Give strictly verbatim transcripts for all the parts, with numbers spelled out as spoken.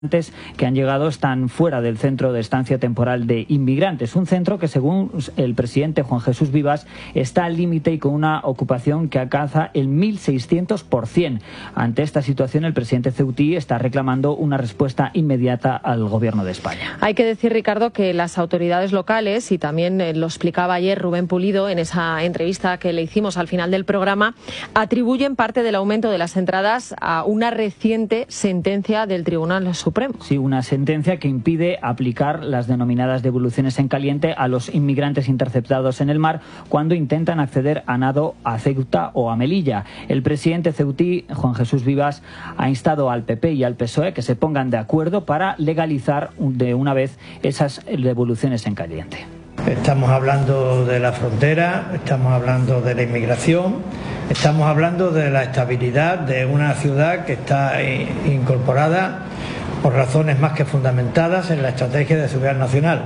que han llegado están fuera del centro de estancia temporal de inmigrantes, un centro que según el presidente Juan Jesús Vivas está al límite y con una ocupación que alcanza el mil seiscientos por ciento. Ante esta situación, el presidente ceutí está reclamando una respuesta inmediata al gobierno de España. Hay que decir, Ricardo, que las autoridades locales, y también lo explicaba ayer Rubén Pulido en esa entrevista que le hicimos al final del programa, atribuyen parte del aumento de las entradas a una reciente sentencia del Tribunal Supremo. Sí, una sentencia que impide aplicar las denominadas devoluciones en caliente a los inmigrantes interceptados en el mar cuando intentan acceder a nado a Ceuta o a Melilla. El presidente ceutí, Juan Jesús Vivas, ha instado al P P y al P S O E que se pongan de acuerdo para legalizar de una vez esas devoluciones en caliente. Estamos hablando de la frontera, estamos hablando de la inmigración, estamos hablando de la estabilidad de una ciudad que está incorporada por razones más que fundamentadas en la estrategia de seguridad nacional.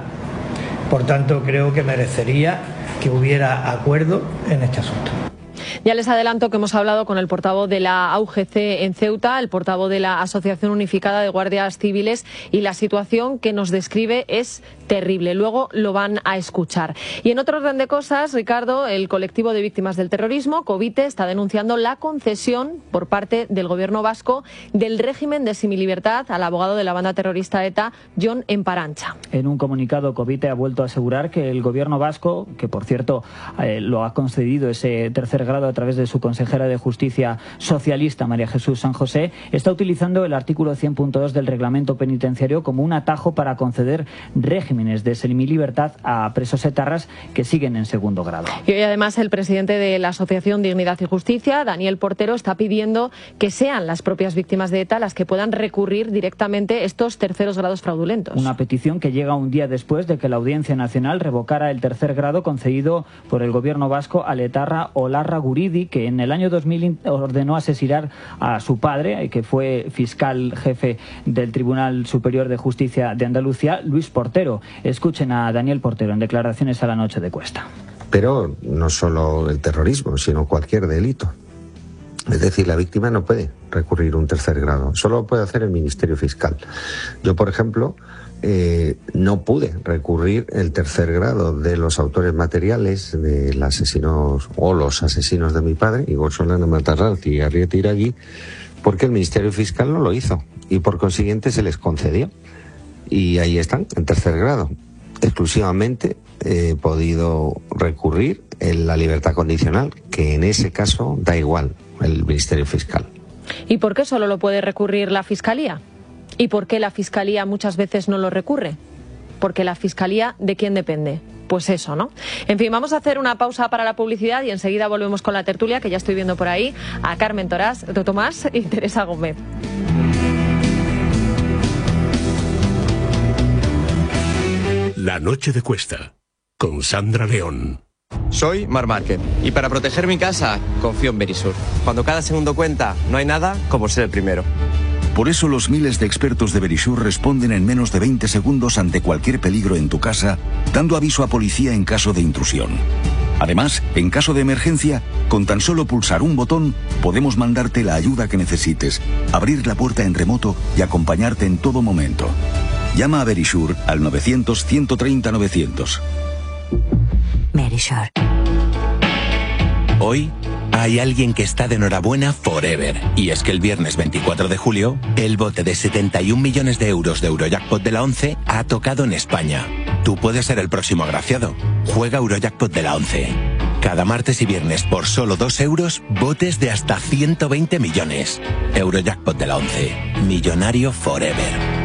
Por tanto, creo que merecería que hubiera acuerdo en este asunto. Ya les adelanto que hemos hablado con el portavoz de la A U G C en Ceuta, el portavoz de la Asociación Unificada de Guardias Civiles, y la situación que nos describe es terrible. Luego lo van a escuchar. Y en otro orden de cosas, Ricardo, el colectivo de víctimas del terrorismo, COVITE, está denunciando la concesión por parte del gobierno vasco del régimen de semilibertad al abogado de la banda terrorista ETA, Jon Emparancha. En un comunicado, COVITE ha vuelto a asegurar que el gobierno vasco, que por cierto eh, lo ha concedido ese tercer grado a través de su consejera de Justicia socialista, María Jesús San José, está utilizando el artículo cien punto dos del reglamento penitenciario como un atajo para conceder régimen de semilibertad a presos etarras que siguen en segundo grado. Y hoy además el presidente de la Asociación Dignidad y Justicia, Daniel Portero, está pidiendo que sean las propias víctimas de ETA las que puedan recurrir directamente estos terceros grados fraudulentos. Una petición que llega un día después de que la Audiencia Nacional revocara el tercer grado concedido por el gobierno vasco al etarra Olarra Guridi, que en el año dos mil ordenó asesinar a su padre, que fue fiscal jefe del Tribunal Superior de Justicia de Andalucía, Luis Portero. Escuchen a Daniel Portero en declaraciones a La Noche de Cuesta. Pero no solo el terrorismo, sino cualquier delito. Es decir, la víctima no puede recurrir un tercer grado, solo lo puede hacer el Ministerio Fiscal. Yo, por ejemplo, eh, no pude recurrir el tercer grado de los autores materiales del asesinos o los asesinos de mi padre, Igor Solana Matarranz y Arrieta Iragui, porque el Ministerio Fiscal no lo hizo y por consiguiente se les concedió. Y ahí están, en tercer grado. Exclusivamente he podido recurrir en la libertad condicional, que en ese caso da igual el Ministerio Fiscal. ¿Y por qué solo lo puede recurrir la Fiscalía? ¿Y por qué la Fiscalía muchas veces no lo recurre? Porque la Fiscalía, ¿de quién depende? Pues eso, ¿no? En fin, vamos a hacer una pausa para la publicidad y enseguida volvemos con la tertulia, que ya estoy viendo por ahí a Carmen Torás, Tomás y Teresa Gómez. La Noche de Cuesta, con Sandra León. Soy Mar Márquez y para proteger mi casa confío en Verisur. Cuando cada segundo cuenta, no hay nada como ser el primero. Por eso los miles de expertos de Verisur responden en menos de veinte segundos ante cualquier peligro en tu casa, dando aviso a policía en caso de intrusión. Además, en caso de emergencia, con tan solo pulsar un botón, podemos mandarte la ayuda que necesites, abrir la puerta en remoto y acompañarte en todo momento. Llama a Verisur al novecientos, ciento treinta, novecientos. Verisur. Hoy hay alguien que está de enhorabuena forever. Y es que el viernes veinticuatro de julio, el bote de setenta y un millones de euros de Eurojackpot de la ONCE ha tocado en España. Tú puedes ser el próximo agraciado. Juega Eurojackpot de la ONCE. Cada martes y viernes por solo dos euros, botes de hasta ciento veinte millones. Eurojackpot de la ONCE. Millonario forever.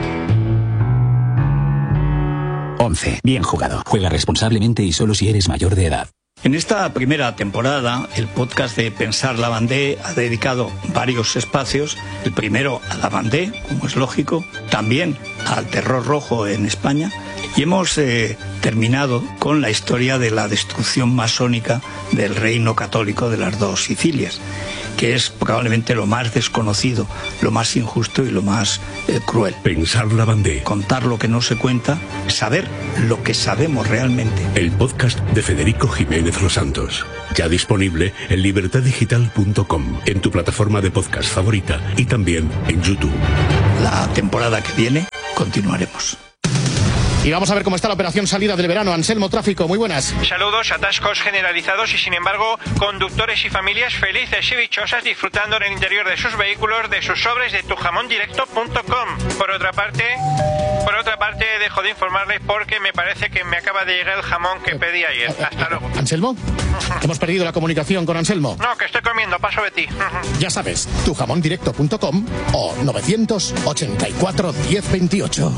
once. Bien jugado. Juega responsablemente y solo si eres mayor de edad. En esta primera temporada, el podcast de Pensar Lavandé ha dedicado varios espacios. El primero a Lavandé, como es lógico, también al terror rojo en España. Y hemos eh, terminado con la historia de la destrucción masónica del reino católico de las dos Sicilias. que es probablemente lo más desconocido, lo más injusto y lo más eh, cruel. Pensar la Bandé. Contar lo que no se cuenta, saber lo que sabemos realmente. El podcast de Federico Jiménez Los Santos. Ya disponible en libertad digital punto com, en tu plataforma de podcast favorita y también en YouTube. La temporada que viene continuaremos. Y vamos a ver cómo está la operación salida del verano. Anselmo, tráfico, muy buenas. Saludos, atascos generalizados y sin embargo conductores y familias felices y dichosas disfrutando en el interior de sus vehículos de sus sobres de tu jamón directo punto com. Por otra parte, por otra parte dejo de informarles porque me parece que me acaba de llegar el jamón que pedí ayer. Hasta luego. ¿Anselmo? Hemos perdido la comunicación con Anselmo. No, que estoy comiendo, paso de ti. Ya sabes, tu jamón directo punto com o novecientos ochenta y cuatro diez veintiocho.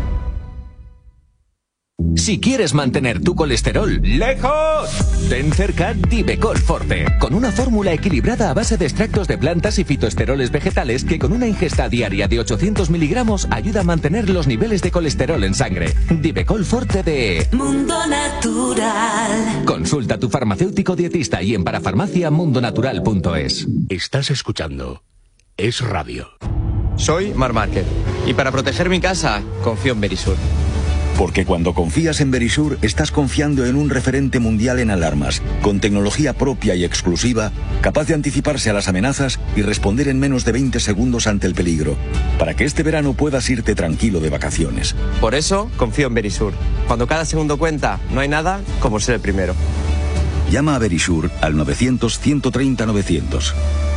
Si quieres mantener tu colesterol lejos, ten cerca Divecol Forte, con una fórmula equilibrada a base de extractos de plantas y fitoesteroles vegetales que con una ingesta diaria de ochocientos miligramos ayuda a mantener los niveles de colesterol en sangre. Divecol Forte de Mundo Natural. Consulta a tu farmacéutico dietista y en parafarmacia mundo natural punto es. Estás escuchando Es Radio. Soy Marc Márquez y para proteger mi casa confío en Verisur. Porque cuando confías en Verisur, estás confiando en un referente mundial en alarmas, con tecnología propia y exclusiva, capaz de anticiparse a las amenazas y responder en menos de veinte segundos ante el peligro, para que este verano puedas irte tranquilo de vacaciones. Por eso confío en Verisur. Cuando cada segundo cuenta, no hay nada como ser el primero. Llama a Verisur al novecientos ciento treinta novecientos.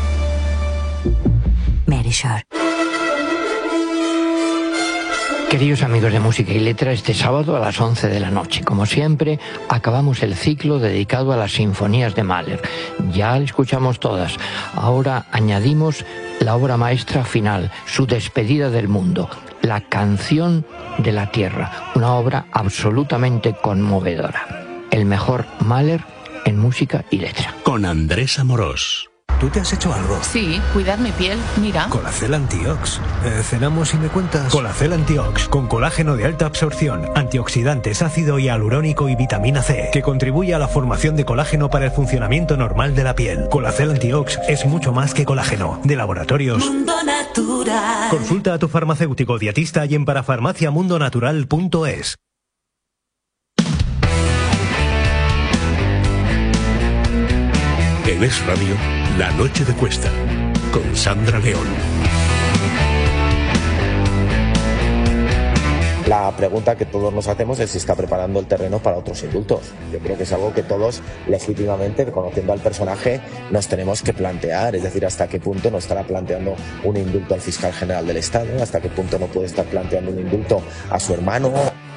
Verisur. Queridos amigos de Música y Letra, este sábado a las once de la noche, como siempre, acabamos el ciclo dedicado a las sinfonías de Mahler. Ya le escuchamos todas. Ahora añadimos la obra maestra final, su despedida del mundo, la canción de la tierra, una obra absolutamente conmovedora. El mejor Mahler en Música y Letra. Con Andrés Amorós. ¿Tú te has hecho algo? Sí, cuidar mi piel, mira. Colacel Antiox. Eh, ¿Cenamos y me cuentas? Colacel Antiox, con colágeno de alta absorción, antioxidantes, ácido hialurónico y vitamina C, que contribuye a la formación de colágeno para el funcionamiento normal de la piel. Colacel Antiox es mucho más que colágeno. De Laboratorios Mundo Natural. Consulta a tu farmacéutico dietista y en parafarmacia mundo natural punto es. En Es Radio, La Noche de Cuesta, con Sandra León. La pregunta que todos nos hacemos es si está preparando el terreno para otros indultos. Yo creo que es algo que todos, legítimamente, conociendo al personaje, nos tenemos que plantear. Es decir, hasta qué punto no estará planteando un indulto al fiscal general del Estado, hasta qué punto no puede estar planteando un indulto a su hermano.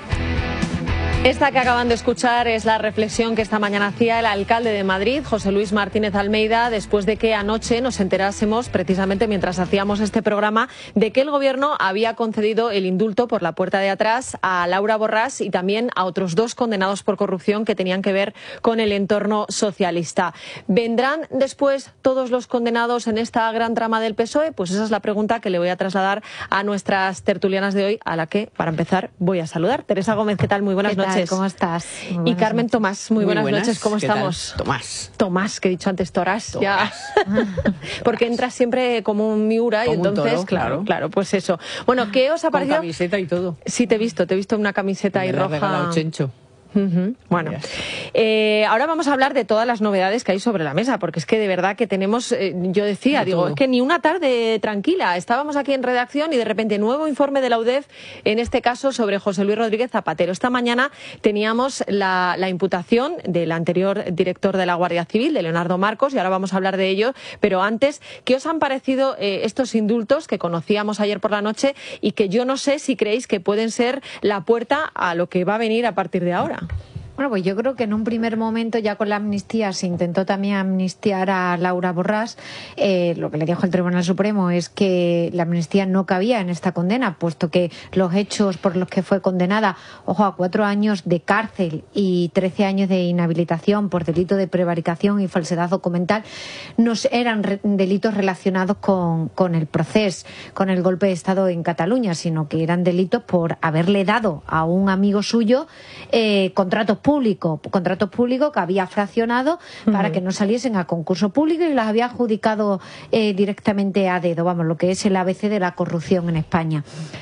Esta que acaban de escuchar es la reflexión que esta mañana hacía el alcalde de Madrid, José Luis Martínez Almeida, después de que anoche nos enterásemos, precisamente mientras hacíamos este programa, de que el Gobierno había concedido el indulto por la puerta de atrás a Laura Borràs y también a otros dos condenados por corrupción que tenían que ver con el entorno socialista. ¿Vendrán después todos los condenados en esta gran trama del P S O E? Pues esa es la pregunta que le voy a trasladar a nuestras tertulianas de hoy, a la que, para empezar, voy a saludar. Teresa Gómez, ¿qué tal? Muy buenas noches. ¿Cómo estás? Y Carmen noches. Tomás, muy, muy buenas, buenas noches, ¿cómo estamos? Tal? Tomás. Tomás, que he dicho antes Torás, ya. Porque entras siempre como un Miura como y entonces, toro, claro, claro, claro, pues eso. Bueno, ¿qué os ha parecido? Con camiseta y todo. Sí, te he visto, te he visto una camiseta ahí roja. Regalado Chencho. Uh-huh. Bueno, eh, ahora vamos a hablar de todas las novedades que hay sobre la mesa, porque es que de verdad que tenemos, eh, yo decía, de digo, todo. Es que ni una tarde tranquila. Estábamos aquí en redacción y de repente nuevo informe de la U D E F, en este caso sobre José Luis Rodríguez Zapatero. Esta mañana teníamos la, la imputación del anterior director de la Guardia Civil, de Leonardo Marcos, y ahora vamos a hablar de ello. Pero antes, ¿qué os han parecido eh, estos indultos que conocíamos ayer por la noche y que yo no sé si creéis que pueden ser la puerta a lo que va a venir a partir de ahora? Bueno, pues yo creo que en un primer momento, ya con la amnistía, se intentó también amnistiar a Laura Borràs. Eh, lo que le dijo el Tribunal Supremo es que la amnistía no cabía en esta condena, puesto que los hechos por los que fue condenada, ojo, a cuatro años de cárcel y trece años de inhabilitación por delito de prevaricación y falsedad documental, no eran re- delitos relacionados con, con el proceso, con el golpe de Estado en Cataluña, sino que eran delitos por haberle dado a un amigo suyo eh, contratos públicos, contratos públicos que había fraccionado uh-huh. para que no saliesen a concurso público y las había adjudicado eh, directamente a dedo, vamos, lo que es el A B C de la corrupción en España.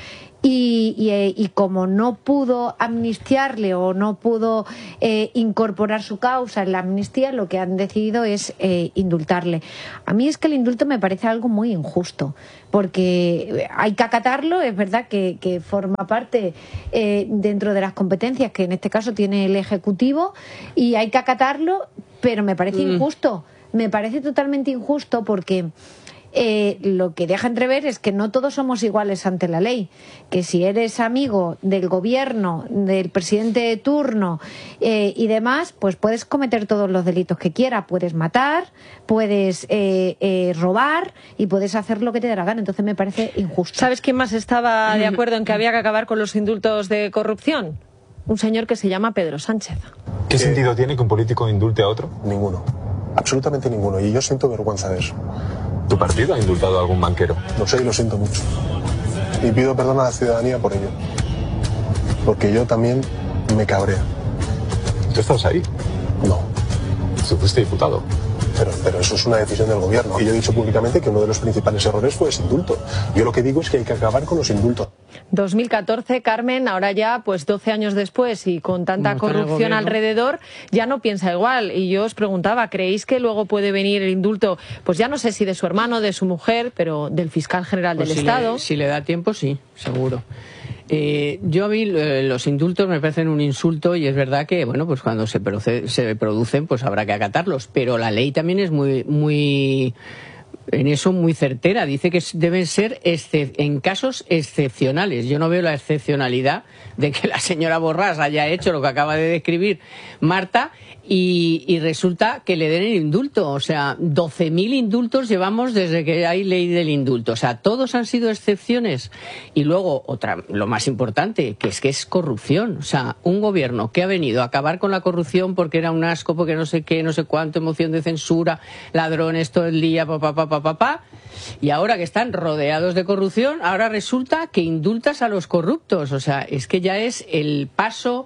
Y, y, y como no pudo amnistiarle o no pudo eh, incorporar su causa en la amnistía, lo que han decidido es eh, indultarle. A mí es que el indulto me parece algo muy injusto, porque hay que acatarlo, es verdad que, que forma parte eh, dentro de las competencias que en este caso tiene el Ejecutivo, y hay que acatarlo, pero me parece mm. injusto, me parece totalmente injusto porque... Eh, lo que deja entrever es que no todos somos iguales ante la ley, que si eres amigo del gobierno, del presidente de turno eh, y demás, pues puedes cometer todos los delitos que quieras, puedes matar, puedes eh, eh, robar y puedes hacer lo que te dé la gana. Entonces me parece injusto. ¿Sabes quién más estaba de acuerdo en que había que acabar con los indultos de corrupción? Un señor que se llama Pedro Sánchez. ¿Qué sentido tiene que un político indulte a otro? Ninguno, absolutamente ninguno, y yo siento vergüenza de eso. ¿Tu partido ha indultado a algún banquero? Lo sé y lo siento mucho. Y pido perdón a la ciudadanía por ello. Porque yo también me cabrea. ¿Tú estás ahí? No. ¿Tú fuiste diputado? Pero, pero eso es una decisión del gobierno. Y yo he dicho públicamente que uno de los principales errores fue ese indulto. Yo lo que digo es que hay que acabar con los indultos. dos mil catorce, Carmen, ahora ya pues doce años después y con tanta corrupción alrededor, ya no piensa igual. Y yo os preguntaba, ¿creéis que luego puede venir el indulto, pues ya no sé si de su hermano, de su mujer, pero del fiscal general pues del si Estado? Le, si le da tiempo, sí, seguro. Eh, yo a mí eh, los indultos me parecen un insulto y es verdad que bueno pues cuando se, produce, se producen pues habrá que acatarlos, pero la ley también es muy muy en eso muy certera, dice que deben ser en casos excepcionales. Yo no veo la excepcionalidad de que la señora Borràs haya hecho lo que acaba de describir Marta y, y resulta que le den el indulto. O sea, doce mil indultos llevamos desde que hay ley del indulto. O sea, todos han sido excepciones. Y luego, otra, lo más importante, que es que es corrupción. O sea, un gobierno que ha venido a acabar con la corrupción porque era un asco, porque no sé qué, no sé cuánto, emoción de censura, ladrones todo el día, papá, papá, papá. Y ahora que están rodeados de corrupción, ahora resulta que indultas a los corruptos. O sea, es que ya es el paso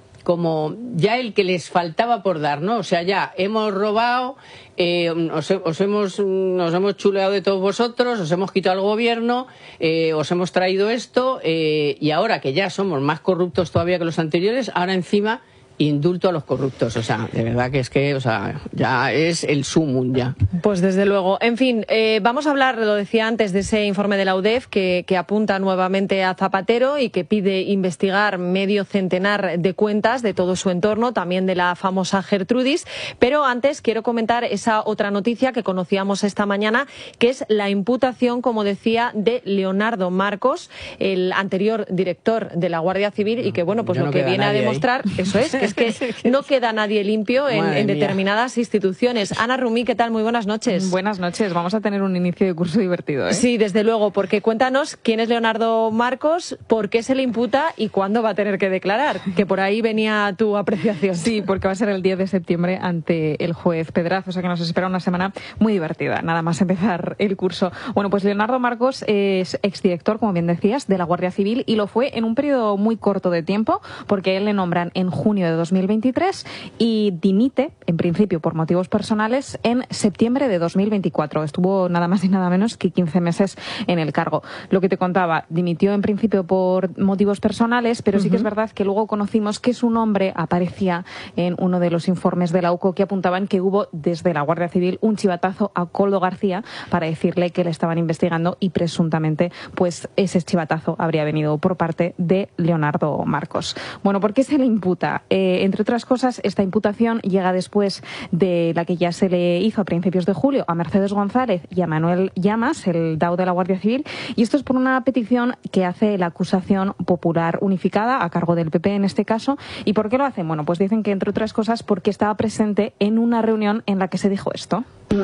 como ya el que les faltaba por dar, ¿no? O sea, ya hemos robado, eh, os, os hemos, nos hemos chuleado de todos vosotros, os hemos quitado al gobierno, eh, os hemos traído esto, eh, y ahora que ya somos más corruptos todavía que los anteriores, ahora encima indulto a los corruptos. O sea, de verdad que es que, o sea, ya es el sumum ya. Pues desde luego. En fin, eh, vamos a hablar, lo decía antes, de ese informe de la U D E F que, que apunta nuevamente a Zapatero y que pide investigar medio centenar de cuentas de todo su entorno, también de la famosa Gertrudis. Pero antes quiero comentar esa otra noticia que conocíamos esta mañana, que es la imputación, como decía, de Leonardo Marcos, el anterior director de la Guardia Civil, y que, bueno, pues ya lo no que viene a demostrar, ahí. eso es, que es que no queda nadie limpio en, en determinadas instituciones. Ana Rumí, ¿qué tal? Muy buenas noches. Buenas noches. Vamos a tener un inicio de curso divertido, ¿eh? Sí, desde luego, porque cuéntanos quién es Leonardo Marcos, por qué se le imputa y cuándo va a tener que declarar, que por ahí venía tu apreciación. Sí, porque va a ser el diez de septiembre ante el juez Pedraza, o sea que nos espera una semana muy divertida, nada más empezar el curso. Bueno, pues Leonardo Marcos es exdirector, como bien decías, de la Guardia Civil, y lo fue en un periodo muy corto de tiempo, porque él le nombran en junio de dos mil veintitrés y dimite, en principio por motivos personales, en septiembre de dos mil veinticuatro. Estuvo nada más y nada menos que quince meses en el cargo. Lo que te contaba, dimitió en principio por motivos personales, pero uh-huh. sí que es verdad que luego conocimos que su nombre aparecía en uno de los informes de la U C O que apuntaban que hubo desde la Guardia Civil un chivatazo a Koldo García para decirle que le estaban investigando y presuntamente pues ese chivatazo habría venido por parte de Leonardo Marcos. Bueno, ¿por qué se le imputa? Eh, entre otras cosas, esta imputación llega después de la que ya se le hizo a principios de julio a Mercedes González y a Manuel Llamas, el D A O de la Guardia Civil, y esto es por una petición que hace la acusación popular unificada a cargo del P P en este caso. ¿Y por qué lo hacen? Bueno, pues dicen que entre otras cosas porque estaba presente en una reunión en la que se dijo esto.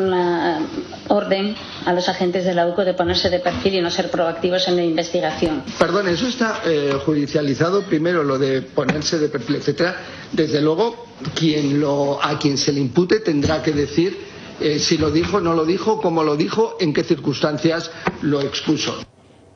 Una orden a los agentes de la U C O de ponerse de perfil y no ser proactivos en la investigación. Perdón, eso está eh, judicializado, primero lo de ponerse de perfil, etcétera. Desde luego, quien lo, a quien se le impute tendrá que decir eh, si lo dijo, no lo dijo, cómo lo dijo, en qué circunstancias lo expuso.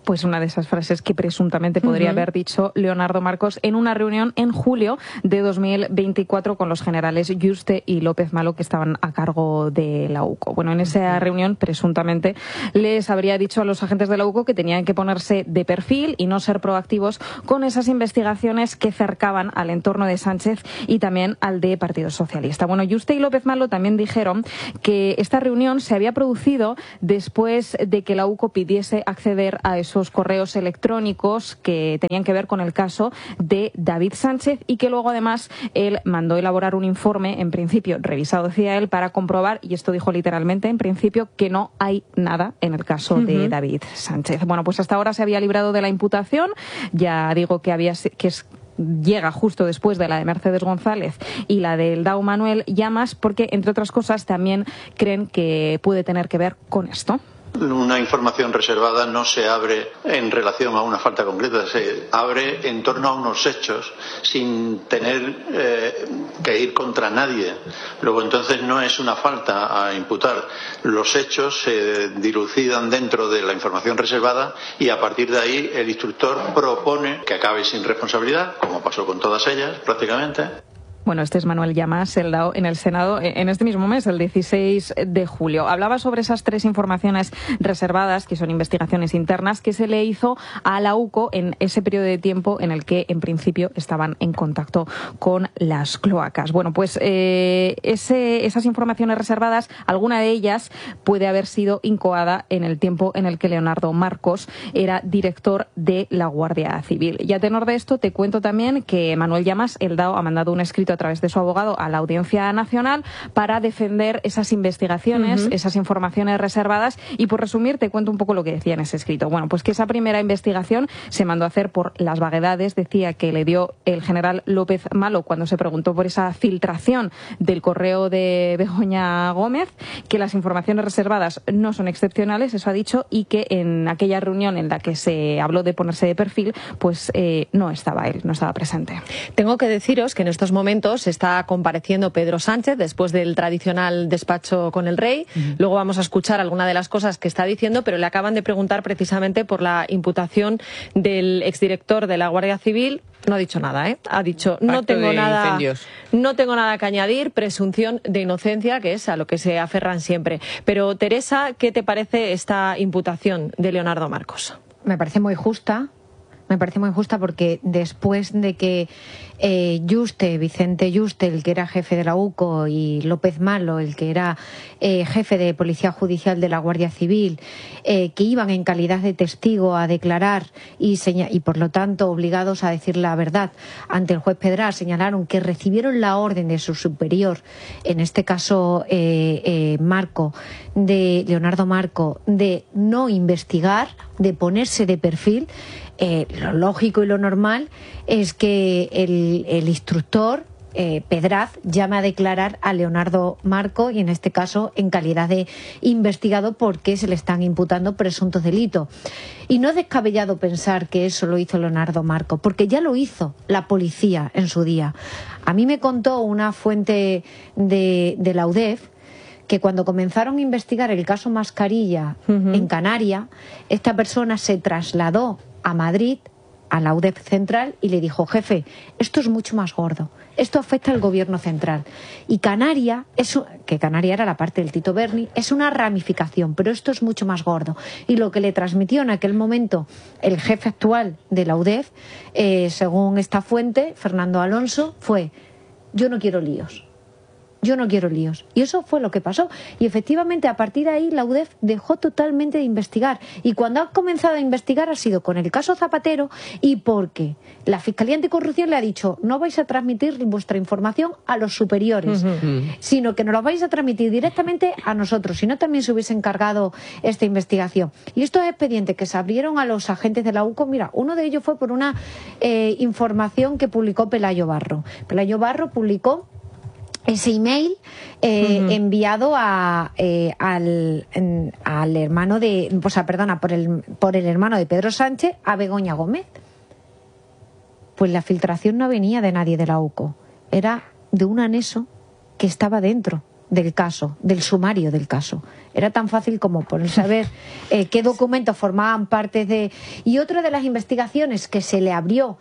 Pues una de esas frases que presuntamente podría uh-huh. haber dicho Leonardo Marcos en una reunión en julio de dos mil veinticuatro con los generales Yuste y López Malo, que estaban a cargo de la UCO. Bueno, en esa uh-huh. reunión presuntamente les habría dicho a los agentes de la UCO que tenían que ponerse de perfil y no ser proactivos con esas investigaciones que cercaban al entorno de Sánchez y también al de Partido Socialista. Bueno, Yuste y López Malo también dijeron que esta reunión se había producido después de que la UCO pidiese acceder a esos correos electrónicos que tenían que ver con el caso de David Sánchez y que luego además él mandó elaborar un informe, en principio revisado, decía él, para comprobar, y esto dijo literalmente, en principio, que no hay nada en el caso uh-huh. de David Sánchez. Bueno, pues hasta ahora se había librado de la imputación, ya digo que había que es llega justo después de la de Mercedes González y la del D A O Manuel Llamas, porque, entre otras cosas, también creen que puede tener que ver con esto. Una información reservada no se abre en relación a una falta concreta, se abre en torno a unos hechos sin tener eh, que ir contra nadie. Luego, entonces, no es una falta a imputar. Los hechos se dilucidan dentro de la información reservada y a partir de ahí el instructor propone que acabe sin responsabilidad, como pasó con todas ellas prácticamente. Bueno, este es Manuel Llamas, el D A O, en el Senado en este mismo mes, el dieciséis de julio. Hablaba sobre esas tres informaciones reservadas, que son investigaciones internas, que se le hizo a la UCO en ese periodo de tiempo en el que, en principio, estaban en contacto con las cloacas. Bueno, pues eh, ese, esas informaciones reservadas, alguna de ellas puede haber sido incoada en el tiempo en el que Leonardo Marcos era director de la Guardia Civil. Y a tenor de esto, te cuento también que Manuel Llamas, el D A O, ha mandado un escrito a través de su abogado a la Audiencia Nacional para defender esas investigaciones, uh-huh. esas informaciones reservadas, y por resumir te cuento un poco lo que decía en ese escrito. Bueno, pues que esa primera investigación se mandó a hacer por las vaguedades, decía, que le dio el general López Malo cuando se preguntó por esa filtración del correo de Begoña Gómez, que las informaciones reservadas no son excepcionales, eso ha dicho, y que en aquella reunión en la que se habló de ponerse de perfil, pues eh, no estaba él, no estaba presente. Tengo que deciros que en estos momentos está compareciendo Pedro Sánchez después del tradicional despacho con el rey. Uh-huh. Luego vamos a escuchar alguna de las cosas que está diciendo, pero le acaban de preguntar precisamente por la imputación del exdirector de la Guardia Civil. No ha dicho nada, ¿eh? Ha dicho no tengo nada, no tengo nada que añadir, presunción de inocencia, que es a lo que se aferran siempre. Pero Teresa, ¿qué te parece esta imputación de Leonardo Marcos? Me parece muy justa. Me parece muy justa porque después de que eh, Yuste, Vicente Yuste, el que era jefe de la UCO, y López Malo, el que era eh, jefe de Policía Judicial de la Guardia Civil, eh, que iban en calidad de testigo a declarar y, señal- y por lo tanto obligados a decir la verdad ante el juez Pedraz, señalaron que recibieron la orden de su superior, en este caso eh, eh, Marco, de Leonardo Marco, de no investigar, de ponerse de perfil. Eh, lo lógico y lo normal es que el, el instructor eh, Pedraz llame a declarar a Leonardo Marco, y en este caso en calidad de investigado, porque se le están imputando presuntos delitos. Y no es descabellado pensar que eso lo hizo Leonardo Marco, porque ya lo hizo la policía en su día. A mí me contó una fuente de, de la U D E F que cuando comenzaron a investigar el caso Mascarilla uh-huh. en Canarias, esta persona se trasladó a Madrid, a la U D E F central, y le dijo: jefe, esto es mucho más gordo, esto afecta al gobierno central. Y Canarias, es, que Canarias era la parte del Tito Berni, es una ramificación, pero esto es mucho más gordo. Y lo que le transmitió en aquel momento el jefe actual de la U D E F, eh, según esta fuente, Fernando Alonso, fue: yo no quiero líos. Yo no quiero líos. Y eso fue lo que pasó. Y efectivamente, a partir de ahí, la U D E F dejó totalmente de investigar. Y cuando ha comenzado a investigar ha sido con el caso Zapatero, y porque la Fiscalía Anticorrupción le ha dicho: no vais a transmitir vuestra información a los superiores, uh-huh. sino que nos la vais a transmitir directamente a nosotros. Si no, también se hubiese encargado esta investigación. Y estos expedientes que se abrieron a los agentes de la UCO, mira, uno de ellos fue por una eh, información que publicó Pelayo Barro. Pelayo Barro publicó ese email eh, uh-huh. enviado a, eh, al, en, al hermano de, o sea, perdona, por el, por el hermano de Pedro Sánchez a Begoña Gómez. Pues la filtración no venía de nadie de la UCO, era de un anexo que estaba dentro del caso, del sumario del caso. Era tan fácil como ponerse a ver eh, qué documentos formaban parte de... Y otra de las investigaciones que se le abrió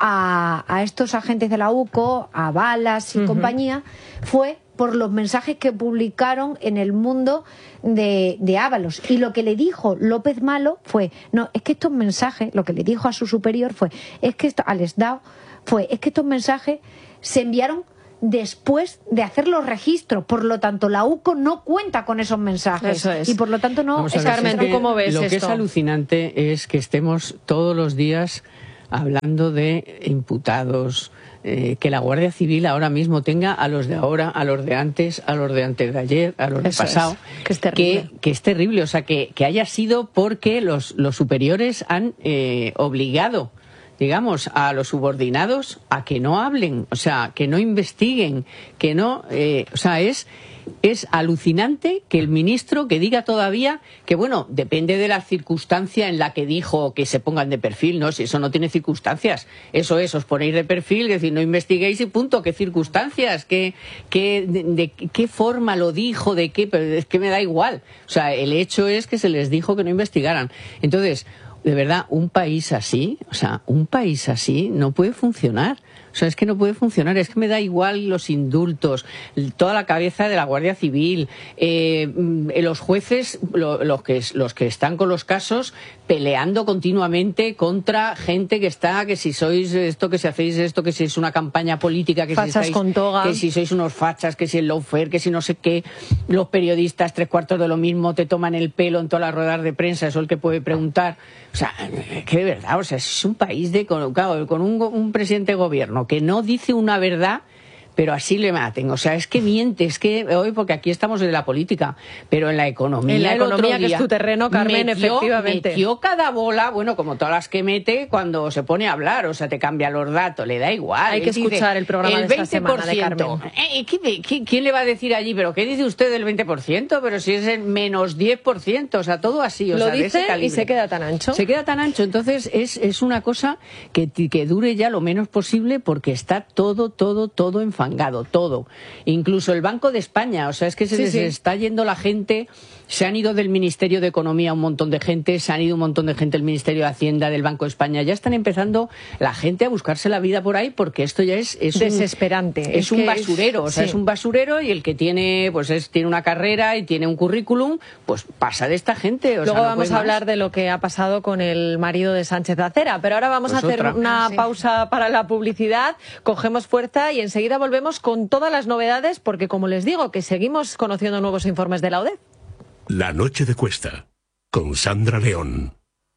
a, a estos agentes de la U C O, a Balas y uh-huh. compañía, fue por los mensajes que publicaron en El Mundo de, de Ábalos. Y lo que le dijo López Malo fue, no, es que estos mensajes, lo que le dijo a su superior fue, es que esto, al Estado, fue, es que estos mensajes se enviaron después de hacer los registros, por lo tanto la U C O no cuenta con esos mensajes. Eso es. Y por lo tanto no... Es Carmen, ¿tú cómo ves Lo esto? que es alucinante es que estemos todos los días hablando de imputados, eh, que la Guardia Civil ahora mismo tenga a los de ahora, a los de antes, a los de antes de ayer, a los de Eso pasado, es, que es terrible. Que, que es terrible, o sea, que, que haya sido porque los, los superiores han eh, obligado, digamos, a los subordinados a que no hablen, o sea, que no investiguen, que no, eh, o sea, es... Es alucinante que el ministro que diga todavía que, bueno, depende de la circunstancia en la que dijo que se pongan de perfil, ¿no? Si eso no tiene circunstancias, eso es, os ponéis de perfil, es decir, no investiguéis y punto. ¿Qué circunstancias? ¿Qué, qué, de, de qué forma lo dijo? ¿De qué? Pero es que me da igual. O sea, el hecho es que se les dijo que no investigaran. Entonces, de verdad, un país así, o sea, un país así no puede funcionar. O sea, es que no puede funcionar, es que me da igual los indultos, toda la cabeza de la Guardia Civil, eh, los jueces, lo, los, que, los que están con los casos, peleando continuamente contra gente que está, que si sois esto, que si hacéis esto, que si es una campaña política, que fachas si estáis, con toga, que si sois unos fachas, que si el lawfare, que si no sé qué, los periodistas tres cuartos de lo mismo te toman el pelo en todas las ruedas de prensa, eso es el que puede preguntar. O sea, que de verdad, o sea, es un país de, con, con un, un presidente de gobierno que no dice una verdad, pero así le maten. O sea, es que miente, es que hoy, porque aquí estamos en la política, pero en la economía. En la el economía, otro día, que es tu terreno, Carmen, metió, efectivamente. Metió cada bola, bueno, como todas las que mete cuando se pone a hablar, o sea, te cambia los datos, le da igual. Hay que Él escuchar dice, el programa el de esta semana de Carmen. Eh, ¿qué, qué, ¿Quién le va a decir allí? ¿Pero qué dice usted del veinte por ciento? Pero si es el menos diez por ciento, o sea, todo así. O Lo sea, de dice ese calibre. Y se queda tan ancho. Se queda tan ancho, entonces es, es una cosa que, que dure ya lo menos posible porque está todo, todo, todo enfangado, todo. Incluso el Banco de España, o sea, es que se sí, les sí. está yendo la gente, se han ido del Ministerio de Economía un montón de gente, se han ido un montón de gente del Ministerio de Hacienda, del Banco de España, ya están empezando la gente a buscarse la vida por ahí porque esto ya es, es desesperante. Un, es, es un basurero, es, o sea, sí. es un basurero y el que tiene, pues es, tiene una carrera y tiene un currículum, pues pasa de esta gente. O Luego sea, no vamos a hablar de lo que ha pasado con el marido de Sánchez Acera, pero ahora vamos pues a hacer otra. una sí. pausa para la publicidad, cogemos fuerza y enseguida volvemos con todas las novedades porque, como les digo, que seguimos conociendo nuevos informes de la O D E. La noche de Cuesta, con Sandra León.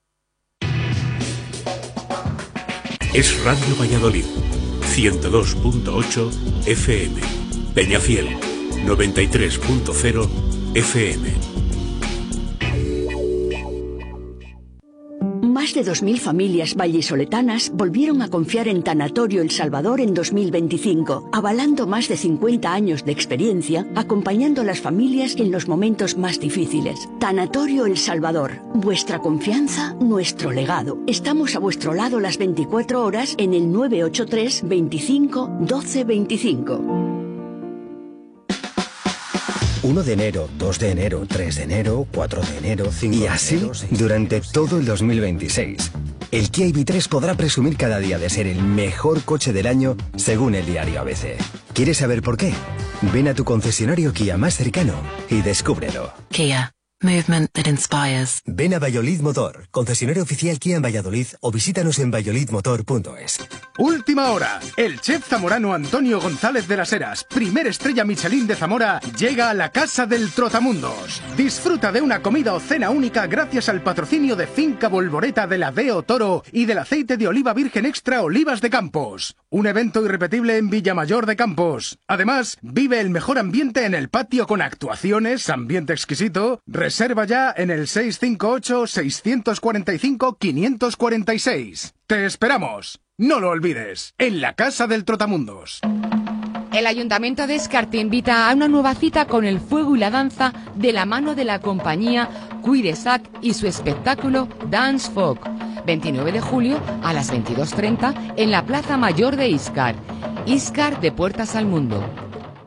Es Radio Valladolid, ciento dos punto ocho F M. Peñafiel, noventa y tres punto cero F M. Más de dos mil familias vallisoletanas volvieron a confiar en Tanatorio El Salvador en dos mil veinticinco, avalando más de cincuenta años de experiencia, acompañando a las familias en los momentos más difíciles. Tanatorio El Salvador, vuestra confianza, nuestro legado. Estamos a vuestro lado las veinticuatro horas en el nueve ocho tres, veinticinco, doce veinticinco. uno de enero, dos de enero, tres de enero, cuatro de enero, cinco y así de enero, durante todo el dos mil veintiséis. El Kia I V tres podrá presumir cada día de ser el mejor coche del año según el diario A B C. ¿Quieres saber por qué? Ven a tu concesionario Kia más cercano y descúbrelo. Kia. Movement that inspires. Ven a Valladolid Motor, concesionario oficial Kia en Valladolid o visítanos en valladolid motor punto es. Última hora. El chef zamorano Antonio González de las Heras, primer estrella Michelin de Zamora, llega a la Casa del Trotamundos. Disfruta de una comida o cena única gracias al patrocinio de Finca Volvoreta de la Deo Toro y del aceite de oliva virgen extra Olivas de Campos. Un evento irrepetible en Villamayor de Campos. Además, vive el mejor ambiente en el patio con actuaciones, ambiente exquisito. Reserva ya en el seis cinco ocho, seis cuatro cinco, cinco cuatro seis. ¡Te esperamos! No lo olvides, en la Casa del Trotamundos. El Ayuntamiento de Escar te invita a una nueva cita con el fuego y la danza de la mano de la compañía Cuiresac y su espectáculo Dance Folk. veintinueve de julio a las veintidós treinta en la Plaza Mayor de Iscar. Iscar de puertas al mundo.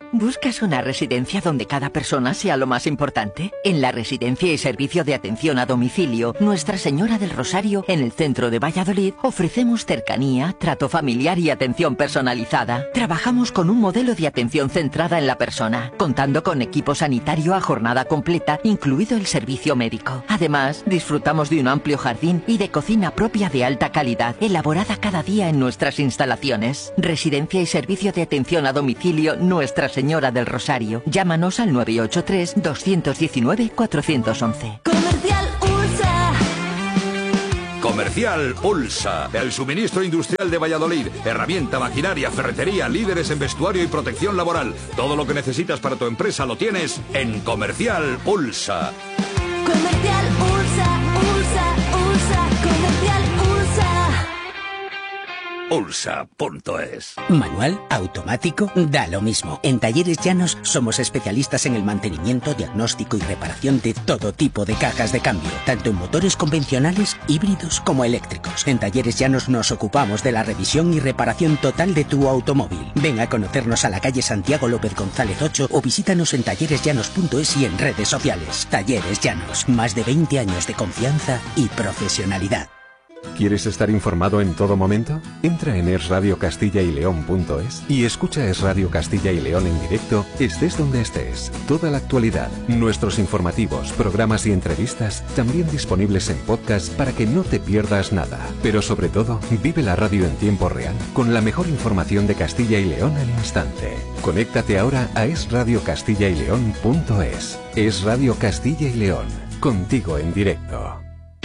¿Buscas una residencia donde cada persona sea lo más importante? En la Residencia y Servicio de Atención a Domicilio Nuestra Señora del Rosario, en el centro de Valladolid, ofrecemos cercanía, trato familiar y atención personalizada. Trabajamos con un modelo de atención centrada en la persona, contando con equipo sanitario a jornada completa, incluido el servicio médico. Además, disfrutamos de un amplio jardín y de cocina propia de alta calidad, elaborada cada día en nuestras instalaciones. Residencia y Servicio de Atención a Domicilio Nuestra Señora del Rosario. Llámanos al nueve ocho tres, dos uno nueve, cuatro uno uno. Comercial Ulsa. Comercial Ulsa, el suministro industrial de Valladolid. Herramienta, maquinaria, ferretería, líderes en vestuario y protección laboral. Todo lo que necesitas para tu empresa lo tienes en Comercial Ulsa. Comercial Ulsa, Ulsa, Ulsa, Comercial Ulsa. Ulsa punto es. Manual, automático, da lo mismo. En Talleres Llanos somos especialistas en el mantenimiento, diagnóstico y reparación de todo tipo de cajas de cambio, tanto en motores convencionales, híbridos como eléctricos. En Talleres Llanos nos ocupamos de la revisión y reparación total de tu automóvil. Ven a conocernos a la calle Santiago López González ocho o visítanos en talleres llanos punto es y en redes sociales. Talleres Llanos, más de veinte años de confianza y profesionalidad. ¿Quieres estar informado en todo momento? Entra en es radio castilla y león punto es y escucha Es Radio Castilla y León en directo, estés donde estés. Toda la actualidad, nuestros informativos, programas y entrevistas, también disponibles en podcast para que no te pierdas nada. Pero sobre todo, vive la radio en tiempo real, con la mejor información de Castilla y León al instante. Conéctate ahora a es radio castilla y león punto es. Es Radio Castilla y León, contigo en directo.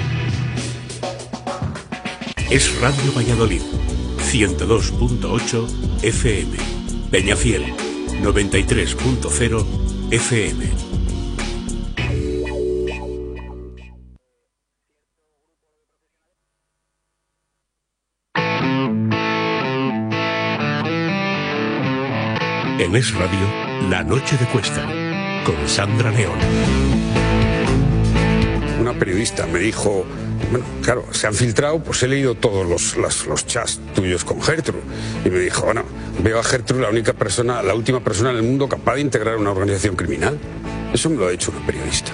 Es Radio Valladolid, ciento dos punto ocho F M. Peñafiel, noventa y tres punto cero F M. En Es Radio, La Noche de Cuesta, con Sandra León. Una periodista me dijo... Bueno, claro, se han filtrado, pues he leído todos los, los, los chats tuyos con Gertrude. Y me dijo, bueno, veo a Gertrude la única persona, la última persona en el mundo capaz de integrar una organización criminal. Eso me lo ha dicho una periodista.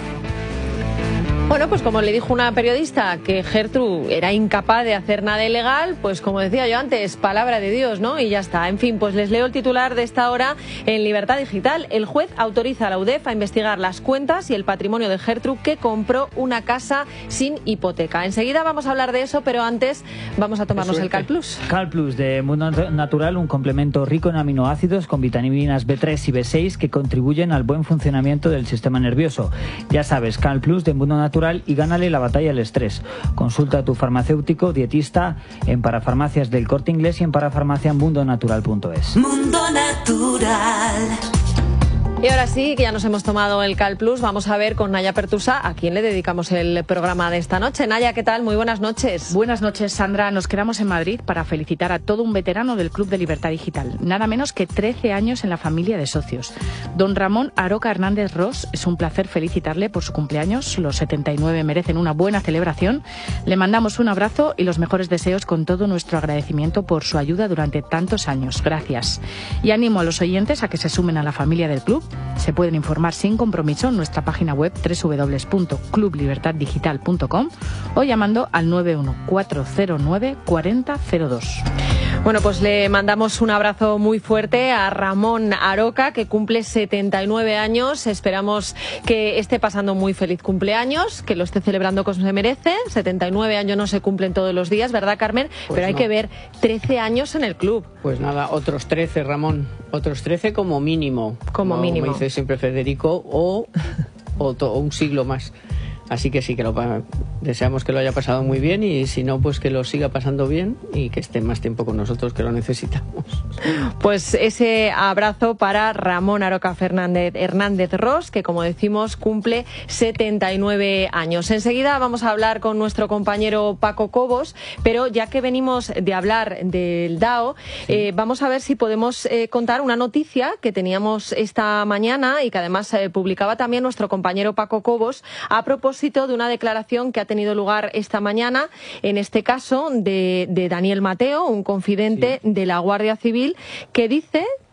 Bueno, pues como le dijo una periodista que Gertrude era incapaz de hacer nada ilegal, pues como decía yo antes, palabra de Dios, ¿no? Y ya está. En fin, pues les leo el titular de esta hora en Libertad Digital. El juez autoriza a la U D E F a investigar las cuentas y el patrimonio de Gertrude, que compró una casa sin hipoteca. Enseguida vamos a hablar de eso, pero antes vamos a tomarnos el Cal Plus. Cal Plus de Mundo Natural, un complemento rico en aminoácidos con vitaminas B tres y B seis que contribuyen al buen funcionamiento del sistema nervioso. Ya sabes, Cal Plus de Mundo Natural y gánale la batalla al estrés. Consulta a tu farmacéutico dietista en Parafarmacias del Corte Inglés y en parafarmacia mundo natural punto es. Mundo Natural. Y ahora sí, que ya nos hemos tomado el Cal Plus, vamos a ver con Naya Pertusa a quién le dedicamos el programa de esta noche. Naya, ¿qué tal? Muy buenas noches. Buenas noches, Sandra. Nos quedamos en Madrid para felicitar a todo un veterano del Club de Libertad Digital. Nada menos que trece años en la familia de socios. Don Ramón Aroca Hernández Ross, es un placer felicitarle por su cumpleaños. Los setenta y nueve merecen una buena celebración. Le mandamos un abrazo y los mejores deseos con todo nuestro agradecimiento por su ayuda durante tantos años. Gracias. Y animo a los oyentes a que se sumen a la familia del club. Se pueden informar sin compromiso en nuestra página web doble u doble u doble u punto club libertad digital punto com o llamando al nueve uno cuatro cero nueve cuatro cero cero dos. Bueno, pues le mandamos un abrazo muy fuerte a Ramón Aroca, que cumple setenta y nueve años. Esperamos que esté pasando muy feliz cumpleaños, que lo esté celebrando como se merece. setenta y nueve años no se cumplen todos los días, ¿verdad, Carmen? Pues pero hay no. que ver trece años en el club. Pues nada, otros trece, Ramón. Otros trece como mínimo. Como, como mínimo. Como dice siempre Federico, o, o, to, o un siglo más. Así que sí, que lo deseamos que lo haya pasado muy bien y si no, pues que lo siga pasando bien y que esté más tiempo con nosotros, que lo necesitamos. Pues ese abrazo para Ramón Aroca Fernández Hernández Ross, que como decimos cumple setenta y nueve años. Enseguida vamos a hablar con nuestro compañero Paco Cobos, pero ya que venimos de hablar del D A O, sí. eh, vamos a ver si podemos eh, contar una noticia que teníamos esta mañana y que además eh, publicaba también nuestro compañero Paco Cobos a propósito de una declaración que ha tenido lugar esta mañana, en este caso de, de Daniel Mateo, un confidente sí. de la Guardia Civil, que dice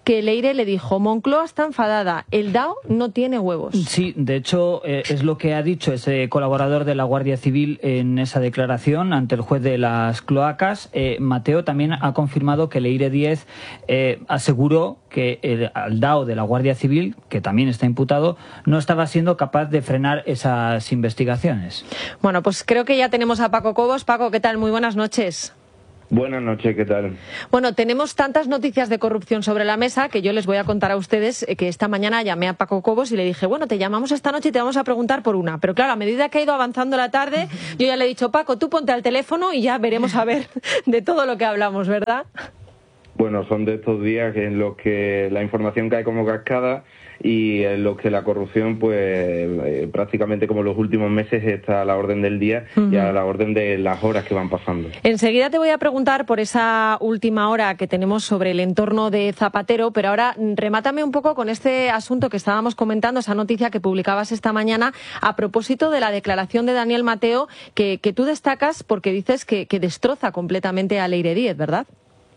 que Leire le dijo: Moncloa está enfadada, el D A O no tiene huevos. Sí, de hecho, eh, es lo que ha dicho ese colaborador de la Guardia Civil en esa declaración ante el juez de las cloacas. Eh, Mateo también ha confirmado que Leire Díez eh, aseguró que el, el D A O de la Guardia Civil, que también está imputado, no estaba siendo capaz de frenar esas investigaciones. Bueno, pues creo que ya tenemos a Paco Cobos. Paco, ¿qué tal? Muy buenas noches. Buenas noches, ¿qué tal? Bueno, tenemos tantas noticias de corrupción sobre la mesa que yo les voy a contar a ustedes que esta mañana llamé a Paco Cobos y le dije, bueno, te llamamos esta noche y te vamos a preguntar por una. Pero claro, a medida que ha ido avanzando la tarde, yo ya le he dicho, Paco, tú ponte al teléfono y ya veremos a ver de todo lo que hablamos, ¿verdad? Bueno, son de estos días en los que la información cae como cascada y en los que la corrupción, pues eh, prácticamente como los últimos meses, está a la orden del día uh-huh. y a la orden de las horas que van pasando. Enseguida te voy a preguntar por esa última hora que tenemos sobre el entorno de Zapatero, pero ahora remátame un poco con este asunto que estábamos comentando, esa noticia que publicabas esta mañana a propósito de la declaración de Daniel Mateo, que, que tú destacas porque dices que, que destroza completamente a Leire Díez, ¿verdad?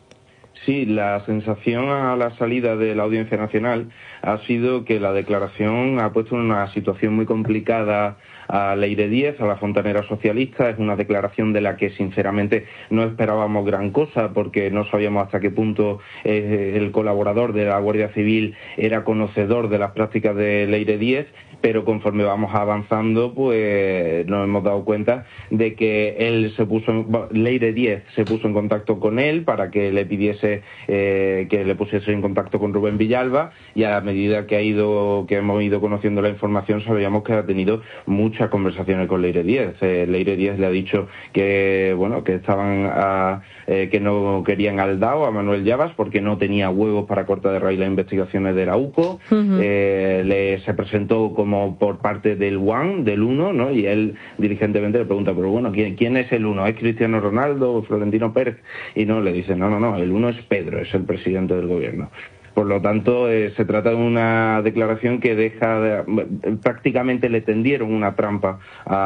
Sí, la sensación a la salida de la Audiencia Nacional ha sido que la declaración ha puesto en una situación muy complicada a Leire Díez, a la fontanera socialista. Es una declaración de la que sinceramente no esperábamos gran cosa, porque no sabíamos hasta qué punto eh, el colaborador de la Guardia Civil era conocedor de las prácticas de Leire Díez, pero conforme vamos avanzando, pues nos hemos dado cuenta de que él se puso, en, Leire Díez se puso en contacto con él para que le pidiese eh, que le pusiese en contacto con Rubén Villalba, y a medida que ha ido, que hemos ido conociendo la información, sabíamos que ha tenido muchas conversaciones con Leire Díez. Eh, Leire Díez le ha dicho que bueno, que estaban a, eh, que no querían al D A O, a Manuel Llavas, porque no tenía huevos para cortar de raíz las investigaciones de la U C O. Uh-huh. eh, le se presentó como como por parte del One, del Uno, ¿no? Y él diligentemente le pregunta, pero bueno, ¿quién, quién es el Uno? ¿Es Cristiano Ronaldo o Florentino Pérez? Y no, le dice, no, no, no, el Uno es Pedro, es el presidente del gobierno. Por lo tanto, eh, se trata de una declaración que deja, de, prácticamente le tendieron una trampa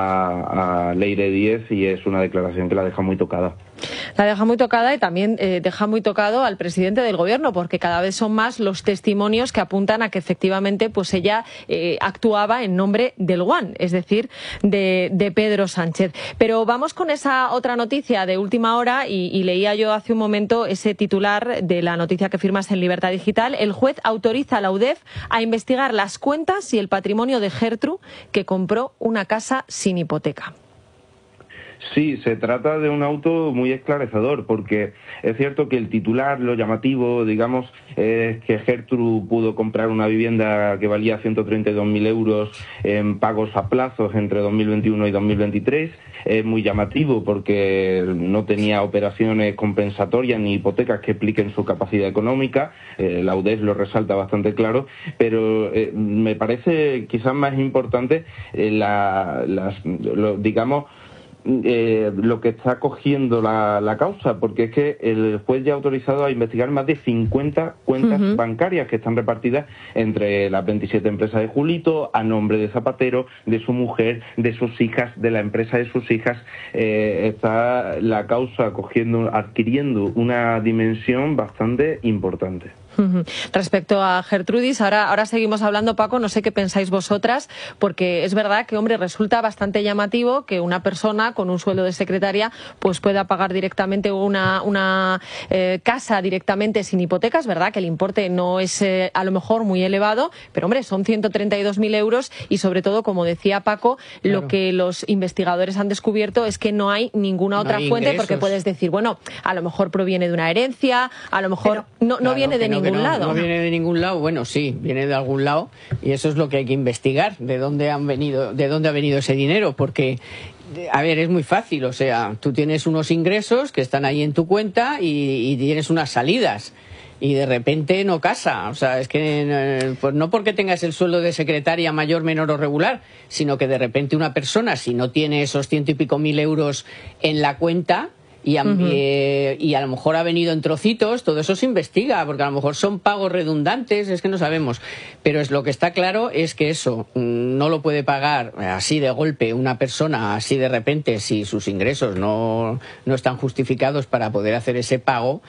a, a Leire Díez, y es una declaración que la deja muy tocada. La deja muy tocada y también eh, deja muy tocado al presidente del gobierno, porque cada vez son más los testimonios que apuntan a que efectivamente pues ella eh, actuaba en nombre del One, es decir, de, de Pedro Sánchez. Pero vamos con esa otra noticia de última hora, y, y leía yo hace un momento ese titular de la noticia que firmas en Libertad Digital. El juez autoriza a la U D E F a investigar las cuentas y el patrimonio de Gertrude, que compró una casa sin hipoteca. Sí, se trata de un auto muy esclarecedor, porque es cierto que el titular, lo llamativo, digamos, es que Gertrude pudo comprar una vivienda que valía ciento treinta y dos mil euros en pagos a plazos entre dos mil veintiuno y dos mil veintitrés. Es muy llamativo porque no tenía operaciones compensatorias ni hipotecas que expliquen su capacidad económica. Eh, la U D E F lo resalta bastante claro, pero eh, me parece quizás más importante eh, la, las, lo, digamos, Eh, lo que está cogiendo la, la causa, porque es que el juez ya ha autorizado a investigar más de cincuenta cuentas uh-huh. bancarias que están repartidas entre las veintisiete empresas de Julito, a nombre de Zapatero, de su mujer, de sus hijas, de la empresa de sus hijas. Eh, está la causa cogiendo, adquiriendo una dimensión bastante importante. Respecto a Gertrudis, ahora, ahora seguimos hablando, Paco, no sé qué pensáis vosotras, porque es verdad que, hombre, resulta bastante llamativo que una persona con un sueldo de secretaria pues pueda pagar directamente una, una eh, casa directamente sin hipotecas, ¿verdad? Que el importe no es eh, a lo mejor muy elevado, pero, hombre, son ciento treinta y dos mil euros y, sobre todo, como decía Paco, claro, lo que los investigadores han descubierto es que no hay ninguna no otra hay fuente, ingresos. Porque puedes decir, bueno, a lo mejor proviene de una herencia, a lo mejor pero, no, no claro, viene de ningún no, lado. No viene de ningún lado, bueno, sí, viene de algún lado, y eso es lo que hay que investigar, de dónde han venido, de dónde ha venido ese dinero, porque, a ver, es muy fácil, o sea, tú tienes unos ingresos que están ahí en tu cuenta y, y tienes unas salidas, y de repente no casa, o sea, es que pues no porque tengas el sueldo de secretaria mayor, menor o regular, sino que de repente una persona, si no tiene esos ciento y pico mil euros en la cuenta, y a, Ujú. eh, y a lo mejor ha venido en trocitos, todo eso se investiga, porque a lo mejor son pagos redundantes, es que no sabemos. Pero es lo que está claro es que eso mm, no lo puede pagar así de golpe una persona, así de repente, si sus ingresos no, no están justificados para poder hacer ese pago.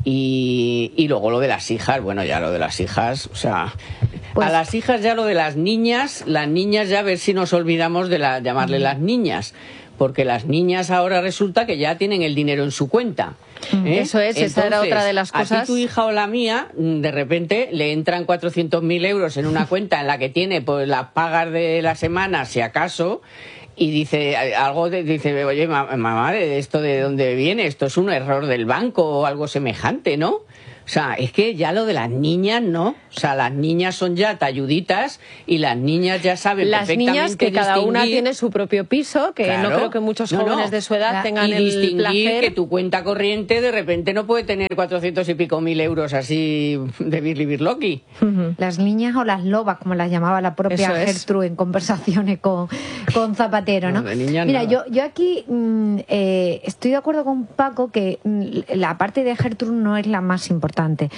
Y, y luego lo de las hijas, bueno, ya lo de las hijas, o sea, Pues- a las hijas ya lo de las niñas, las niñas ya a ver si nos olvidamos de la, llamarle las niñas, porque las niñas ahora resulta que ya tienen el dinero en su cuenta. ¿eh? Eso es, esa era otra de las A cosas. ti tu hija o la mía, mm, de repente le entran cuatrocientos mil euros en una cuenta en la que tiene pues las pagas de la semana, si acaso, y dice eh, algo de, dice, oye, ma- mamá, ¿de esto de dónde viene? Esto es un error del banco o algo semejante, ¿no? O sea, es que ya lo de las niñas, ¿no? O sea, las niñas son ya talluditas y las niñas ya saben Las perfectamente niñas que cada una distinguir. tiene su propio piso, que Claro. no creo que muchos No, jóvenes no. de su edad tengan y el distinguir placer. que tu cuenta corriente de repente no puede tener cuatrocientos y pico mil euros así de birli birloqui. Las niñas o las lobas, como las llamaba la propia Eso es. Gertrude en conversaciones con, con Zapatero, ¿no? No, de niñas Mira, nada. yo, yo aquí mm, eh, estoy de acuerdo con Paco que mm, la parte de Gertrude no es la más importante.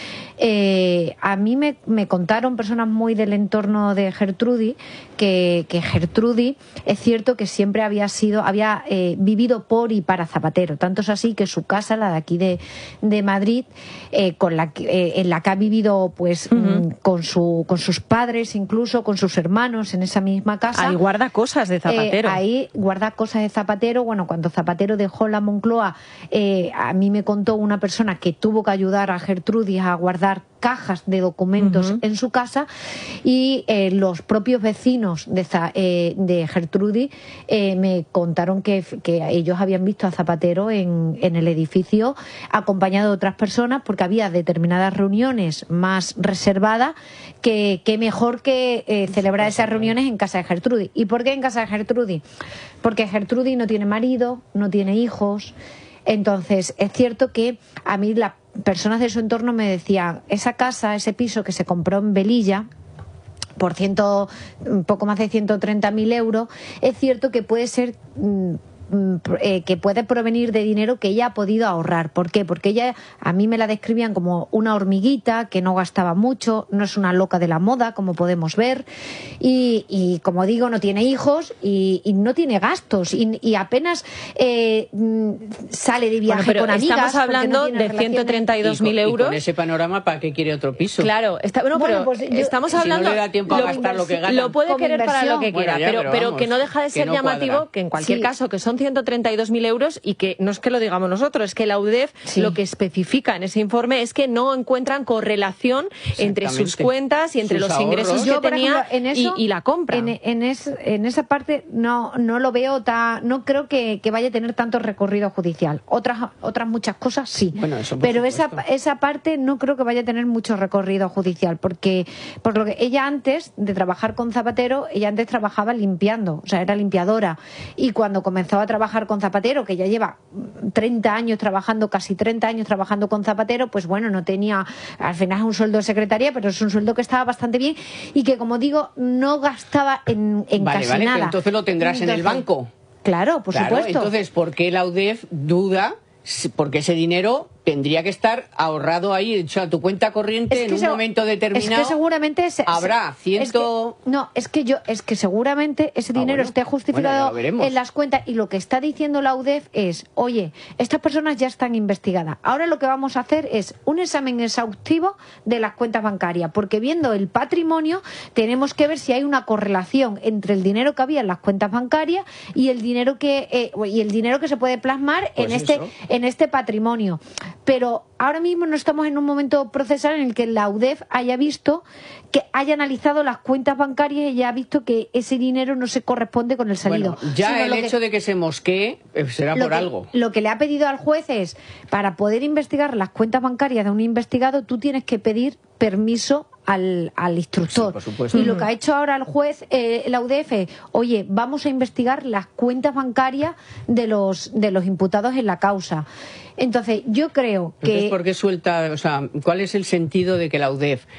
Eh, a mí me, me contaron personas muy del entorno de Gertrudis que, que Gertrudis es cierto que siempre había sido, había eh, vivido por y para Zapatero. Tanto es así que su casa, la de aquí de, de Madrid, eh, con la que, eh, en la que ha vivido pues mm, con su con sus padres, incluso con sus hermanos en esa misma casa. Ahí guarda cosas de Zapatero. Eh, ahí guarda cosas de Zapatero. Bueno, cuando Zapatero dejó la Moncloa, eh, a mí me contó una persona que tuvo que ayudar a Gertrudis a guardar cajas de documentos en su casa y eh, los propios vecinos de, Za- eh, de Gertrudis eh, me contaron que, que ellos habían visto a Zapatero en, en el edificio acompañado de otras personas porque había determinadas reuniones más reservadas que, que mejor que eh, celebrar esas reuniones en casa de Gertrudis. ¿Y por qué en casa de Gertrudis? Porque Gertrudis no tiene marido, no tiene hijos. Entonces, es cierto que a mí las personas de su entorno me decían, esa casa, ese piso que se compró en Velilla, por ciento, un poco más de ciento treinta mil euros, es cierto que puede ser... mm, mm, eh, que puede provenir de dinero que ella ha podido ahorrar. ¿Por qué? Porque ella, a mí me la describían como una hormiguita que no gastaba mucho, no es una loca de la moda, como podemos ver, y, y como digo, no tiene hijos y, y no tiene gastos, y, y apenas eh, mm, sale de viaje Bueno, pero con amigas. estamos porque hablando no tiene de relaciones. ciento treinta y dos mil Y con- euros. Y con ese panorama, ¿para qué quiere otro piso? Claro, está, bueno, Bueno, pero pues yo- estamos Si no hablando. le da tiempo a gastar lo que gana. Lo puede Como querer para lo inversión. que quiera, Bueno, ya, pero, pero pero vamos, que no deja de que ser no llamativo cuadra. que en cualquier Sí. caso, que son ciento treinta y dos mil euros y que no es que lo digamos nosotros, es que la U D E F Sí. lo que especifica en ese informe es que no encuentran correlación entre sus Exactamente. cuentas y entre Sus los ahorros. ingresos que Yo, por tenía ejemplo, en eso, y, y la compra. En, en, es- en esa parte no, no lo veo tan, no creo que, que vaya a tener tanto recorrido judicial. Otras, otras muchas cosas sí. Bueno, eso por Pero esa, supuesto. esa parte no creo que vaya a tener mucho recorrido judicial, porque por lo que ella antes de trabajar con Zapatero, ella antes trabajaba limpiando, o sea, era limpiadora. Y cuando comenzó a trabajar con Zapatero, que ya lleva treinta años trabajando, casi treinta años trabajando con Zapatero, pues bueno, no tenía, al final es un sueldo de secretaría, pero es un sueldo que estaba bastante bien y que, como digo, no gastaba en, en Vale, casi vale, pero nada. entonces lo tendrás en el Entonces, banco. Claro, por Claro, supuesto. entonces, ¿por qué la U D E F duda? Si- Porque ese dinero tendría que estar ahorrado ahí, o sea, tu cuenta corriente Es en que un se- momento determinado. Es que seguramente se- habrá se- ciento... es que- no, es que yo es que seguramente ese Ah, dinero bueno. esté Bueno, justificado ya lo veremos. en las cuentas y lo que está diciendo la U D E F es, oye, estas personas ya están investigadas. Ahora lo que vamos a hacer es un examen exhaustivo de las cuentas bancarias, porque viendo el patrimonio tenemos que ver si hay una correlación entre el dinero que había en las cuentas bancarias y el dinero que eh, y el dinero que se puede plasmar Pues en este eso. en este patrimonio. Pero ahora mismo no estamos en un momento procesal en el que la U D E F haya visto, que haya analizado las cuentas bancarias y haya visto que ese dinero no se corresponde con el salido. Bueno, ya Sino el lo que- hecho de que se mosquee eh, será lo por que, algo. Lo que le ha pedido al juez es, para poder investigar las cuentas bancarias de un investigado, tú tienes que pedir permiso al, al instructor. Sí, por supuesto. Y lo que ha hecho ahora el juez, eh, la U D E F, es, oye, vamos a investigar las cuentas bancarias de los, de los imputados en la causa. Entonces, yo creo que... Entonces, ¿por qué suelta, o sea, cuál es el sentido de que la U D E F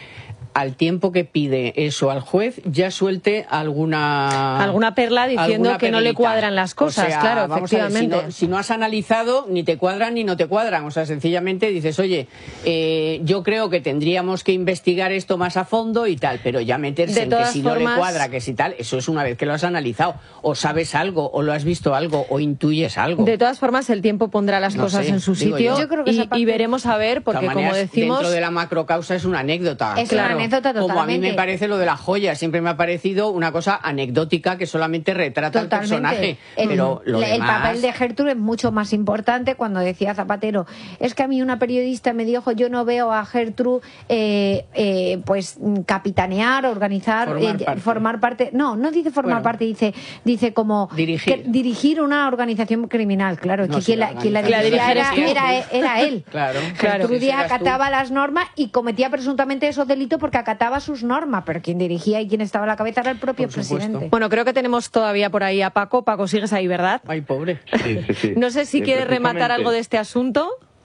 al tiempo que pide eso al juez, ya suelte alguna... Alguna perla diciendo alguna que no le perlita. cuadran las cosas, O sea, claro, vamos a ver, efectivamente. si, no, si no has analizado, ni te cuadran ni no te cuadran. O sea, sencillamente dices, oye, eh, yo creo que tendríamos que investigar esto más a fondo y tal, pero ya meterse De en que todas si no formas- le cuadra, que si tal, eso es una vez que lo has analizado. O sabes algo, o lo has visto algo, o intuyes algo. De todas formas, el tiempo pondrá las No cosas sé, en su digo sitio yo. Yo creo que y, esa parte- y veremos a ver, De porque todas como maneras, decimos... dentro de la macrocausa es una anécdota. Es una anécdota Como a mí totalmente. me parece lo de la joya, siempre me ha parecido una cosa anecdótica que solamente retrata Totalmente. al personaje. El, pero lo el demás... papel de Gertrude es mucho más importante. Cuando decía Zapatero, es que a mí una periodista me dijo, yo no veo a Gertrude eh, eh, pues capitanear, organizar, Formar eh, parte. formar parte. No, no dice formar Bueno. parte, dice dice como Dirigir. que- dirigir una organización criminal. Claro, es No, que sí, quien la la, quien la organización. dirigía La era, dirigías era, tú. era él. Claro. Gertrude Sí, serás tú. acataba las normas y cometía presuntamente esos delitos porque acataba sus normas, pero quien dirigía y quien estaba a la cabeza era el propio presidente. Bueno, creo que tenemos todavía por ahí a Paco. Paco, sigues ahí, ¿verdad? Ay, pobre. Sí, sí, sí. No sé si Eh, quieres rematar precisamente- algo de este asunto.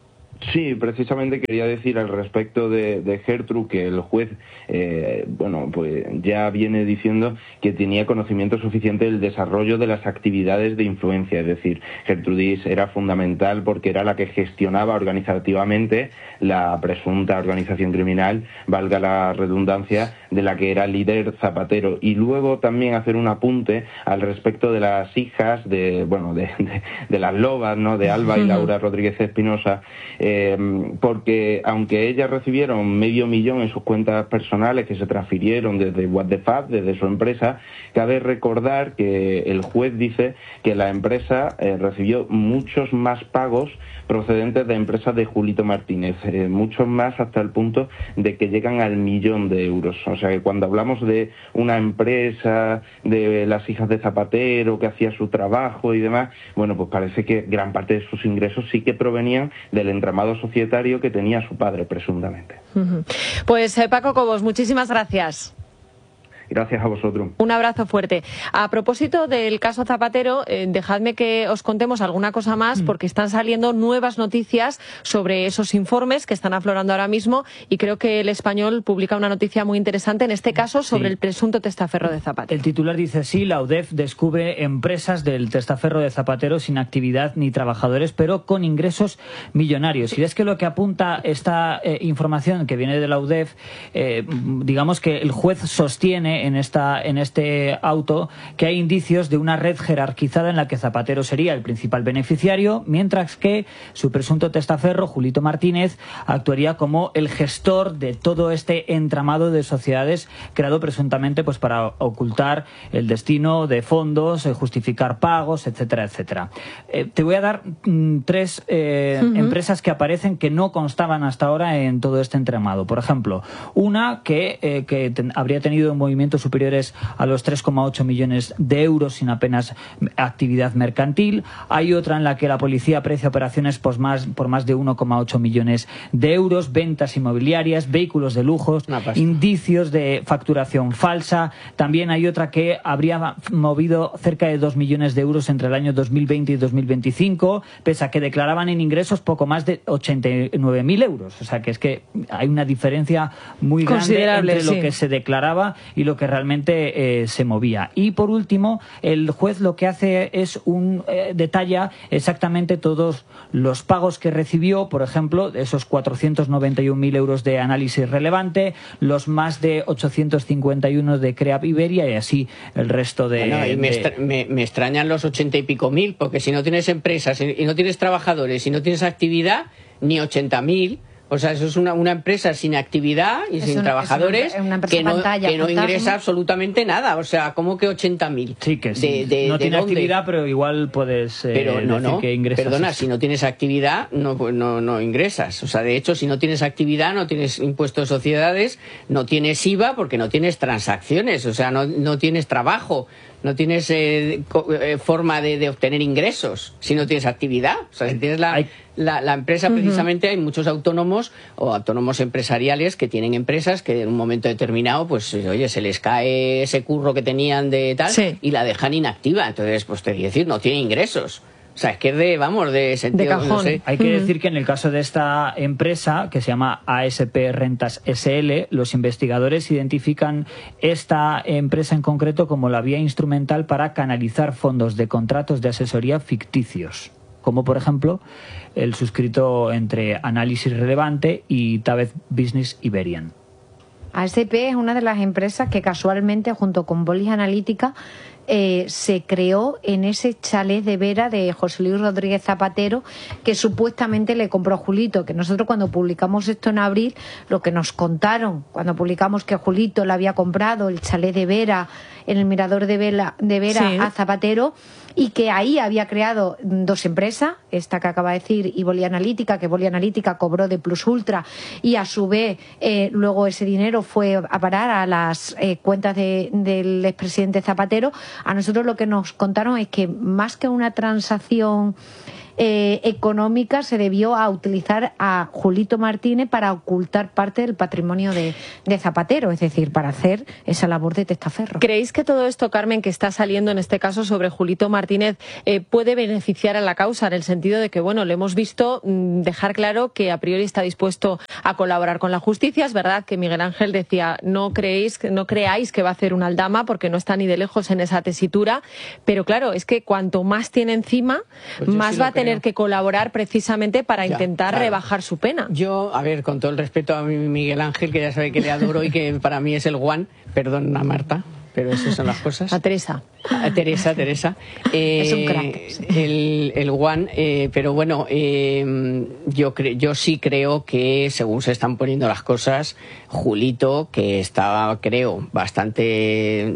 Sí, precisamente quería decir al respecto de, de Gertrude que el juez, eh, bueno, pues ya viene diciendo que tenía conocimiento suficiente del desarrollo de las actividades de influencia, es decir, Gertrudis era fundamental porque era la que gestionaba organizativamente la presunta organización criminal, valga la redundancia, de la que era líder Zapatero. Y luego también hacer un apunte al respecto de las hijas de, bueno, de, de, de las lobas, ¿no?, de Alba y Laura Rodríguez Espinosa, eh, porque aunque ellas recibieron medio millón en sus cuentas personales que se transfirieron desde What the Fuck, desde su empresa, cabe recordar que el juez dice que la empresa eh, recibió muchos más pagos procedentes de empresas de Julito Martínez, eh, muchos más hasta el punto de que llegan al millón de euros. O sea que cuando hablamos de una empresa, de las hijas de Zapatero que hacía su trabajo y demás, bueno, pues parece que gran parte de sus ingresos sí que provenían del entramado societario que tenía su padre, presuntamente. Ujú. Pues eh, Paco Cobos, muchísimas gracias. Gracias a vosotros. Un abrazo fuerte. A propósito del caso Zapatero, eh, dejadme que os contemos alguna cosa más, porque están saliendo nuevas noticias sobre esos informes que están aflorando ahora mismo, y creo que El Español publica una noticia muy interesante, en este caso sobre Sí. el presunto testaferro de Zapatero. El titular dice sí, la U D E F descubre empresas del testaferro de Zapatero sin actividad ni trabajadores, pero con ingresos millonarios. Y es que lo que apunta esta eh, información que viene de la U D E F, eh, digamos que el juez sostiene en esta en este auto que hay indicios de una red jerarquizada en la que Zapatero sería el principal beneficiario, mientras que su presunto testaferro, Julito Martínez, actuaría como el gestor de todo este entramado de sociedades creado presuntamente pues para ocultar el destino de fondos, eh, justificar pagos, etcétera, etcétera. Eh, te voy a dar mm, tres eh, Ujú. empresas que aparecen que no constaban hasta ahora en todo este entramado. Por ejemplo, una que, eh, que ten- habría tenido movimientos superiores a los tres coma ocho millones de euros sin apenas actividad mercantil. Hay otra en la que la policía aprecia operaciones por más, por más de uno coma ocho millones de euros, ventas inmobiliarias, vehículos de lujos, indicios de facturación falsa. También hay otra que habría movido cerca de dos millones de euros entre el año dos mil veinte y dos mil veinticinco, pese a que declaraban en ingresos poco más de ochenta y nueve mil euros. O sea que es que hay una diferencia muy grande Considerable, entre sí. lo que se declaraba y lo que realmente eh, se movía. Y por último, el juez lo que hace es un eh, detalla exactamente todos los pagos que recibió, por ejemplo, de esos cuatrocientos noventa y un mil euros de análisis relevante, los más de ochocientos cincuenta y uno de CREAP Iberia y así el resto de... Bueno, y me, de- extra- me- me extrañan los ochenta y pico mil, porque si no tienes empresas y y no tienes trabajadores y no tienes actividad, ni ochenta mil. O sea, eso es una, una empresa sin actividad y Es sin una- trabajadores es una- una empresa que, no, pantalla, que no fantasma. ingresa absolutamente nada. O sea, ¿cómo que ochenta mil? Sí, que sí. De, de- no ¿de tiene dónde? actividad, pero igual puedes eh, Pero no, decir no. que ingresas. Perdona, esto. si no tienes actividad, no, pues no, no ingresas. O sea, de hecho, si no tienes actividad, no tienes impuesto de sociedades, no tienes I V A porque no tienes transacciones. O sea, no, no tienes trabajo, no tienes eh, co- eh, forma de, de obtener ingresos si no tienes actividad. O sea, si tienes la, la, la empresa, Ujú. precisamente, hay muchos autónomos o autónomos empresariales que tienen empresas que en un momento determinado, pues, oye, se les cae ese curro que tenían de tal y la dejan inactiva. Entonces, pues te quiero decir, no tiene ingresos. O sea, es que es de, vamos, de sentido... De no sé. Hay que decir que en el caso de esta empresa, que se llama A S P Rentas S L, los investigadores identifican esta empresa en concreto como la vía instrumental para canalizar fondos de contratos de asesoría ficticios, como por ejemplo el suscrito entre Análisis Relevante y Tavez Business Iberian. A S P es una de las empresas que casualmente, junto con Bolis Analítica, eh, se creó en ese chalet de Vera de José Luis Rodríguez Zapatero, que supuestamente le compró Julito. Que nosotros, cuando publicamos esto en abril, lo que nos contaron, cuando publicamos que Julito le había comprado el chalet de Vera, en el Mirador de Vera, de Vera sí. a Zapatero, y que ahí había creado dos empresas, esta que acaba de decir y Boli Analítica, que Boli Analítica cobró de Plus Ultra, y a su vez eh, luego ese dinero fue a parar a las eh, cuentas de, del expresidente Zapatero. A nosotros lo que nos contaron es que más que una transacción Eh, económica, se debió a utilizar a Julito Martínez para ocultar parte del patrimonio de, de Zapatero, es decir, para hacer esa labor de testaferro. ¿Creéis que todo esto, Carmen, que está saliendo en este caso sobre Julito Martínez, eh, puede beneficiar a la causa, en el sentido de que, bueno, le hemos visto mmm, dejar claro que a priori está dispuesto a colaborar con la justicia? Es verdad que Miguel Ángel decía, no creéis, no creáis que va a hacer un Aldama, porque no está ni de lejos en esa tesitura, pero claro, es que cuanto más tiene encima, pues más sí va a tener tener que colaborar precisamente para ya, intentar claro. rebajar su pena. Yo, a ver, con todo el respeto a mi Miguel Ángel, que ya sabe que le adoro y que para mí es el Juan, perdón a Marta, pero esas son las cosas. A Teresa. A Teresa, Teresa. Eh, es un crack. Sí. El, el Juan, eh, pero bueno, eh, yo, cre yo sí creo que, según se están poniendo las cosas, Julito, que estaba, creo, bastante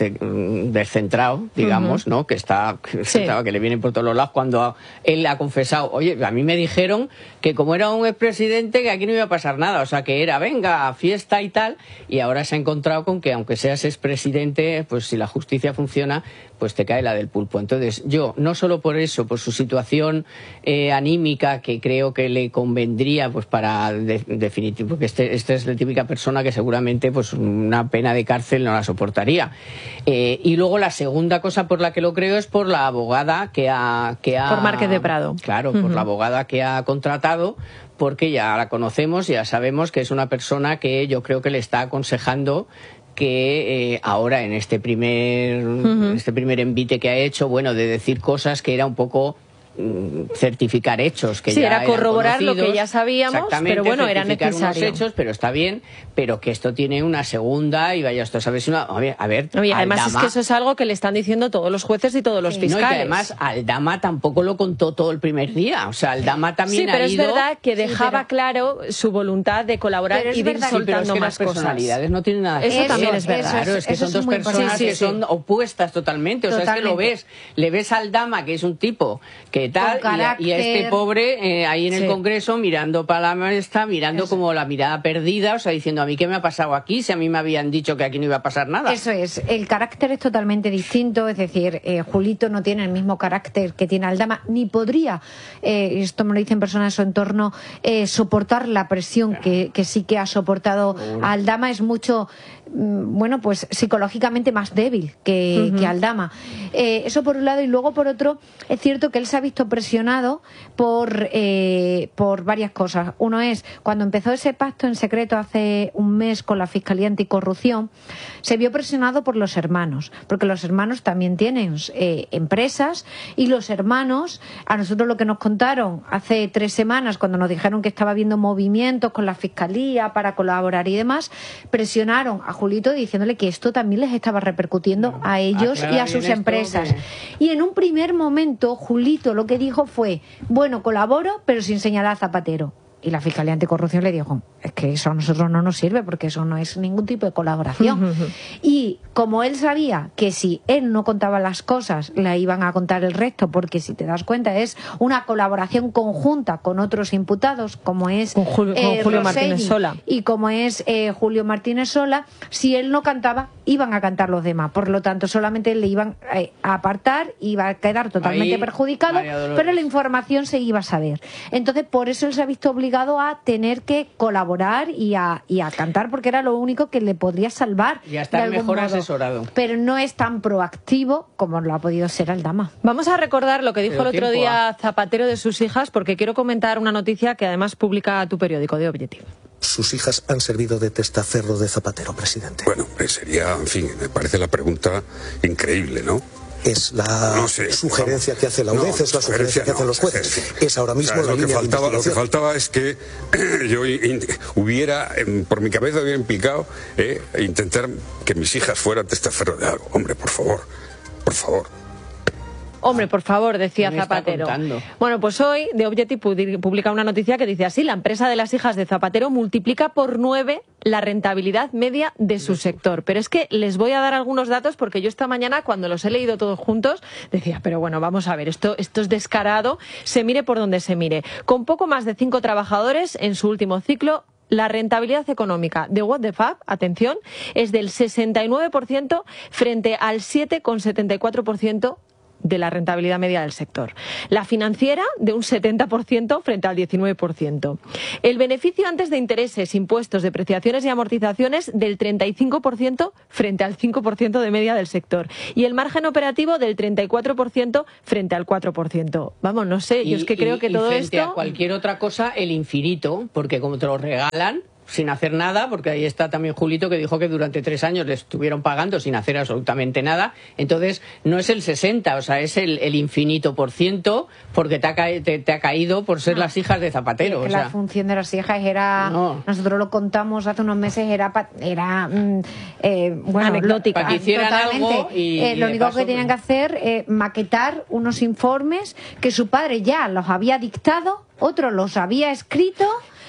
descentrado, digamos, uh-huh. ¿no? Que está, que, sí. estaba, que le vienen por todos los lados, cuando él ha confesado, oye, a mí me dijeron que como era un expresidente, que aquí no iba a pasar nada, o sea, que era, venga, fiesta y tal, y ahora se ha encontrado con que, aunque seas expresidente, pues si la justicia funciona, pues te cae la del pulpo. Entonces, yo, no solo por eso, por su situación eh, anímica, que creo que le convendría, pues para, de, definitivo, porque este, este es la típica persona que seguramente, pues una pena de cárcel no la soportaría. Eh, y luego la segunda cosa por la que lo creo es por la abogada que ha... Que ha por Márquez de Prado. Claro, uh-huh. por la abogada que ha contratado, porque ya la conocemos, ya sabemos que es una persona que yo creo que le está aconsejando que eh, ahora en este primer uh-huh. este primer envite que ha hecho, bueno, de decir cosas que era un poco certificar hechos que sí, ya era corroborar eran lo que ya sabíamos, pero bueno, era necesario unos hechos, pero está bien, pero que esto tiene una segunda y vaya, esto sabes una, a ver, a ver Oye, además Aldama, es que eso es algo que le están diciendo todos los jueces y todos los sí. fiscales. No, y que además Aldama tampoco lo contó todo el primer día, o sea, Aldama también sí, pero ha es ido... verdad que dejaba sí, pero... sí, claro su voluntad de colaborar y de ir soltando sí, pero es que más las personalidades cosas. No tienen nada que eso ver. también es verdad. Claro, es que eso son dos personas sí, sí, que sí. son opuestas totalmente, o totalmente. sea, es que lo ves, le ves a Aldama, que es un tipo que tal, y, y a este pobre eh, ahí en el sí. Congreso mirando para la maestra, mirando eso. Como la mirada perdida, o sea, diciendo, a mí qué me ha pasado aquí, si a mí me habían dicho que aquí no iba a pasar nada. Eso es, el carácter es totalmente distinto, es decir, eh, Julito no tiene el mismo carácter que tiene Aldama, ni podría, eh, esto me lo dicen personas de su entorno, eh, soportar la presión que, que sí que ha soportado uh. Aldama. Es mucho, bueno, pues psicológicamente más débil que, uh-huh. que Aldama. Eh, eso por un lado, y luego por otro, es cierto que él se ha visto presionado por, eh, por varias cosas. Uno es, cuando empezó ese pacto en secreto hace un mes con la Fiscalía Anticorrupción, se vio presionado por los hermanos, porque los hermanos también tienen eh, empresas, y los hermanos, a nosotros lo que nos contaron hace tres semanas, cuando nos dijeron que estaba habiendo movimientos con la Fiscalía para colaborar y demás, presionaron a Julito diciéndole que esto también les estaba repercutiendo a ellos y a sus empresas. Que... Y en un primer momento, Julito lo que dijo fue, bueno, colaboro, pero sin señalar a Zapatero. Y la Fiscalía Anticorrupción le dijo, es que eso a nosotros no nos sirve porque eso no es ningún tipo de colaboración. Y como él sabía que si él no contaba las cosas, la iban a contar el resto, porque si te das cuenta es una colaboración conjunta con otros imputados, como es con Julio, eh, con Julio Martínez Sola y como es eh, Julio Martínez Sola, si él no cantaba, iban a cantar los demás. Por lo tanto, solamente le iban eh, a apartar, iba a quedar totalmente Ahí, perjudicado, pero la información se iba a saber. Entonces, por eso él se ha visto obligado obligado a tener que colaborar y a, y a cantar porque era lo único que le podría salvar. Y a estar mejor modo. asesorado. Pero no es tan proactivo como lo ha podido ser Aldama. Vamos a recordar lo que dijo Pero el otro tiempo día Zapatero de sus hijas, porque quiero comentar una noticia que además publica tu periódico de Objective. Sus hijas han servido de testaferro de Zapatero, presidente. Bueno, sería, en fin, me parece la pregunta increíble, ¿no? Es la no sé, sugerencia vamos, que hace la U D E C, no, es la sugerencia que no, hacen los jueces. Es, decir, es ahora mismo o sea, la lo que línea faltaba, de Lo que faltaba es que yo in, hubiera, por mi cabeza hubiera implicado eh, intentar que mis hijas fueran testaferro de algo. Hombre, por favor, por favor. Hombre, por favor, decía Me está Zapatero. contando. Bueno, pues hoy The Objective publica una noticia que dice así: la empresa de las hijas de Zapatero multiplica por nueve la rentabilidad media de su sector. Pero es que les voy a dar algunos datos porque yo esta mañana, cuando los he leído todos juntos, decía, pero bueno, vamos a ver, esto, esto es descarado, se mire por donde se mire. Con poco más de cinco trabajadores en su último ciclo, la rentabilidad económica de What the Fab, atención, es del sesenta y nueve por ciento frente al siete coma setenta y cuatro por ciento de la rentabilidad media del sector. La financiera de un setenta por ciento frente al diecinueve por ciento. El beneficio antes de intereses, impuestos, depreciaciones y amortizaciones del treinta y cinco por ciento frente al cinco por ciento de media del sector. Y el margen operativo del treinta y cuatro por ciento frente al cuatro por ciento. Vamos, no sé, yo es que creo y, que y todo frente esto... a cualquier otra cosa, el infinito, porque como te lo regalan sin hacer nada, porque ahí está también Julito que dijo que durante tres años le estuvieron pagando sin hacer absolutamente nada. Entonces no es el sesenta, o sea, es el, el infinito por ciento, porque te ha, ca te, te ha caído por ser no. las hijas de Zapatero. Es que o sea, la función de las hijas era, no. nosotros lo contamos hace unos meses, era, era mm, eh, bueno, anecdótica. Para que hicieran algo y, eh, lo y único paso, que tenían que hacer es eh, maquetar unos informes que su padre ya los había dictado, otro los había escrito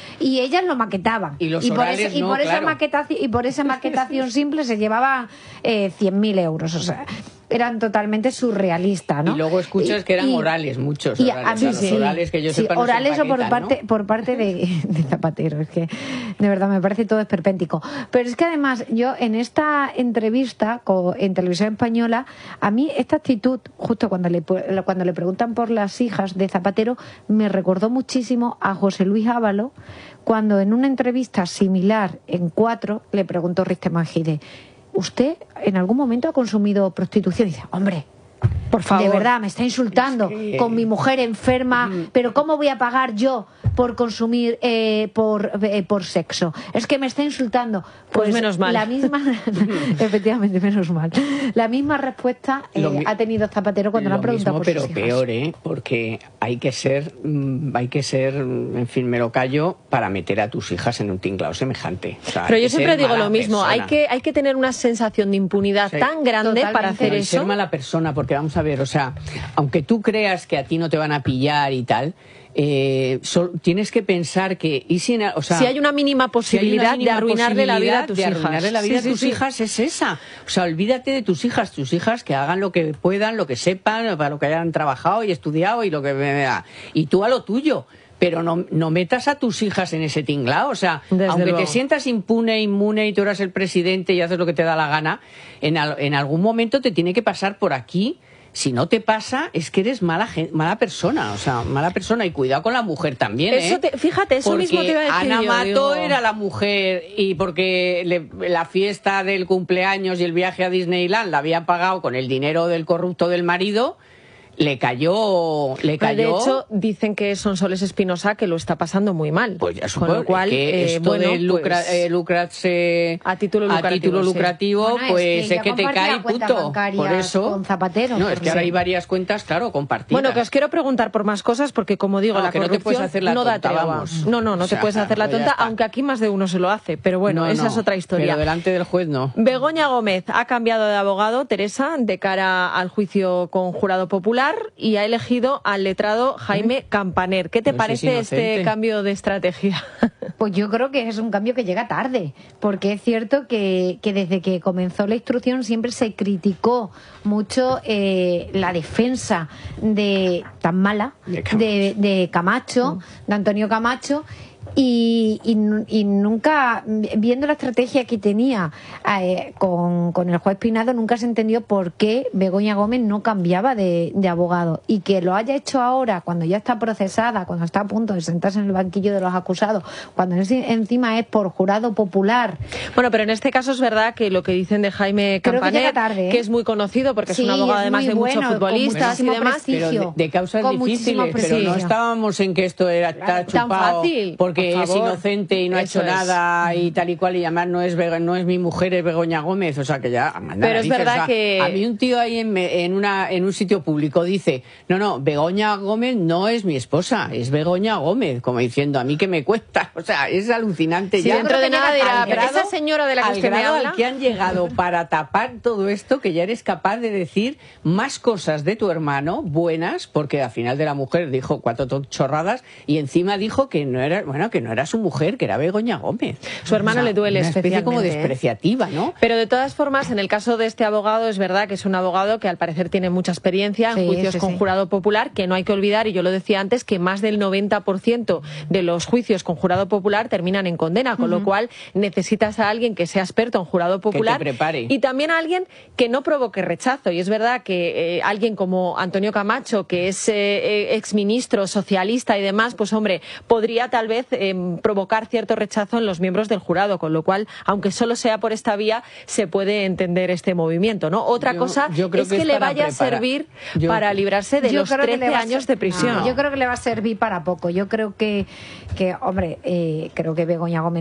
y ellas lo maquetaban. Y, los y por, orales, ese, y no, por claro. esa maquetación y por esa maquetación simple se llevaba eh, cien mil euros. O sea, eran totalmente surrealistas, ¿no? Y luego escuchas y, que eran y, orales, muchos y orales. A mí, o sea, sí, los orales que yo sí, sepa no orales se o por empaquetan, parte, ¿no? por parte de, de Zapatero. Es que, de verdad, me parece todo esperpéntico. Pero es que además, yo en esta entrevista co, en Televisión Española, a mí esta actitud, justo cuando le, cuando le preguntan por las hijas de Zapatero, me recordó muchísimo a José Luis Ábalo, cuando en una entrevista similar en Cuatro le preguntó Rizteman Gide, ¿usted en algún momento ha consumido prostitución? Y dice, hombre, por favor, de verdad, me está insultando es que... con mi mujer enferma, mm. pero ¿cómo voy a pagar yo por consumir eh, por, eh, por sexo? Es que me está insultando. Pues, pues menos mal. La misma, efectivamente, menos mal. La misma respuesta eh, mi... ha tenido Zapatero cuando le han preguntado mismo, por pero sus hijas. peor, ¿eh? Porque hay que ser, hay que ser, en fin, me lo callo, para meter a tus hijas en un tinglao semejante. O sea, pero yo siempre digo lo mismo, persona. hay que, hay que tener una sensación de impunidad sí, tan grande totalmente. Para hacer pero eso. Ser mala persona, porque vamos a ver, o sea, aunque tú creas que a ti no te van a pillar y tal, eh, so, tienes que pensar que y si, o sea, si hay una mínima posibilidad si una mínima de arruinarle la vida a tus de hijas, arruinarle la vida sí, a tus sí, hijas sí. es esa. O sea, olvídate de tus hijas, tus hijas que hagan lo que puedan, lo que sepan, para lo que hayan trabajado y estudiado y lo que y tú a lo tuyo. Pero no, no metas a tus hijas en ese tinglao. O sea, Desde aunque luego. te sientas impune, inmune y tú eres el presidente y haces lo que te da la gana, en, al, en algún momento te tiene que pasar por aquí. Si no te pasa, es que eres mala mala persona, o sea, mala persona. Y cuidado con la mujer también, ¿eh? Eso te, fíjate, eso porque mismo te iba a decir Ana yo, Mato digo... era la mujer y porque le, la fiesta del cumpleaños y el viaje a Disneyland la había pagado con el dinero del corrupto del marido... Le cayó, le cayó. De hecho, dicen que Sonsoles Espinosa que lo está pasando muy mal. Pues ya con lo cual, que eh, esto bueno, de lucra, pues, eh, lucrarse a título lucrativo, a título lucrativo sí. bueno, pues es que, es que te cae punto. Por eso, con Zapatero. No, es que ahora sí. hay varias cuentas, claro, compartidas. Bueno, que os quiero preguntar por más cosas porque, como digo, no, la que corrupción no te puedes hacer la no tonta, da tregua. Vamos. No, no, no o sea, te puedes hacer la pues tonta, aunque aquí más de uno se lo hace. Pero bueno, no, esa no. es otra historia. Pero delante del juez no. Begoña Gómez ha cambiado de abogado, Teresa, de cara al juicio con jurado popular y ha elegido al letrado Jaime Campaner. ¿Qué te no parece este cambio de estrategia? Pues yo creo que es un cambio que llega tarde, porque es cierto que, que desde que comenzó la instrucción siempre se criticó mucho eh, la defensa de tan mala de Camacho, de, de, Camacho, de Antonio Camacho, Y, y, y nunca, viendo la estrategia que tenía eh, con, con el juez Peinado, nunca se entendió por qué Begoña Gómez no cambiaba de, de abogado. Y que lo haya hecho ahora, cuando ya está procesada, cuando está a punto de sentarse en el banquillo de los acusados, cuando es, encima es por jurado popular. Bueno, pero en este caso es verdad que lo que dicen de Jaime Creo que Campanet, llega tarde, ¿eh? que es muy conocido porque Sí, es un abogado es además muy de bueno, muchos con futbolistas y muchísimo demás. prestigio. Pero de, de causas Con muchísimo difíciles, pero no prestigio. estábamos en que esto era está Tan chupado fácil, porque por es favor. inocente y no ha Eso hecho es. nada y tal y cual, y además no es Bego- no es mi mujer, es Begoña Gómez, o sea que ya manda Pero es narices, verdad o sea, que- a mí un tío ahí en, me- en una en un sitio público dice, no, no, Begoña Gómez no es mi esposa, es Begoña Gómez, como diciendo, a mí que me cuesta, o sea, es alucinante. Sí, ya dentro de nada dirá, al pero esa señora de la que al usted me grado al habla. que han llegado para tapar todo esto, que ya eres capaz de decir más cosas de tu hermano buenas, porque al final de la mujer dijo cuatro to- chorradas y encima dijo que no era, bueno, que no era su mujer, que era Begoña Gómez. Su hermano O sea, le duele una especie como especialmente, ¿eh? despreciativa, ¿no? Pero de todas formas, en el caso de este abogado, es verdad que es un abogado que al parecer tiene mucha experiencia en Sí, juicios sí, con sí. jurado popular, que no hay que olvidar, y yo lo decía antes, que más del noventa por ciento de los juicios con jurado popular terminan en condena, con lo Ujú. cual necesitas a alguien que sea experto en jurado popular prepare. y también a alguien que no provoque rechazo. Y es verdad que eh, alguien como Antonio Camacho, que es eh, eh, exministro socialista y demás, pues hombre, podría tal vez eh, provocar cierto rechazo en los miembros del jurado, con lo cual, aunque solo sea por esta vía, se puede entender este movimiento, ¿no? Otra Yo- cosa yo creo es que que, es le para vaya preparar. a servir Yo- para librarse de Yo los creo que le trece va a años ser- de prisión. No, yo creo que le va a servir para poco. Yo creo que, que hombre, eh, creo que Begoña Gómez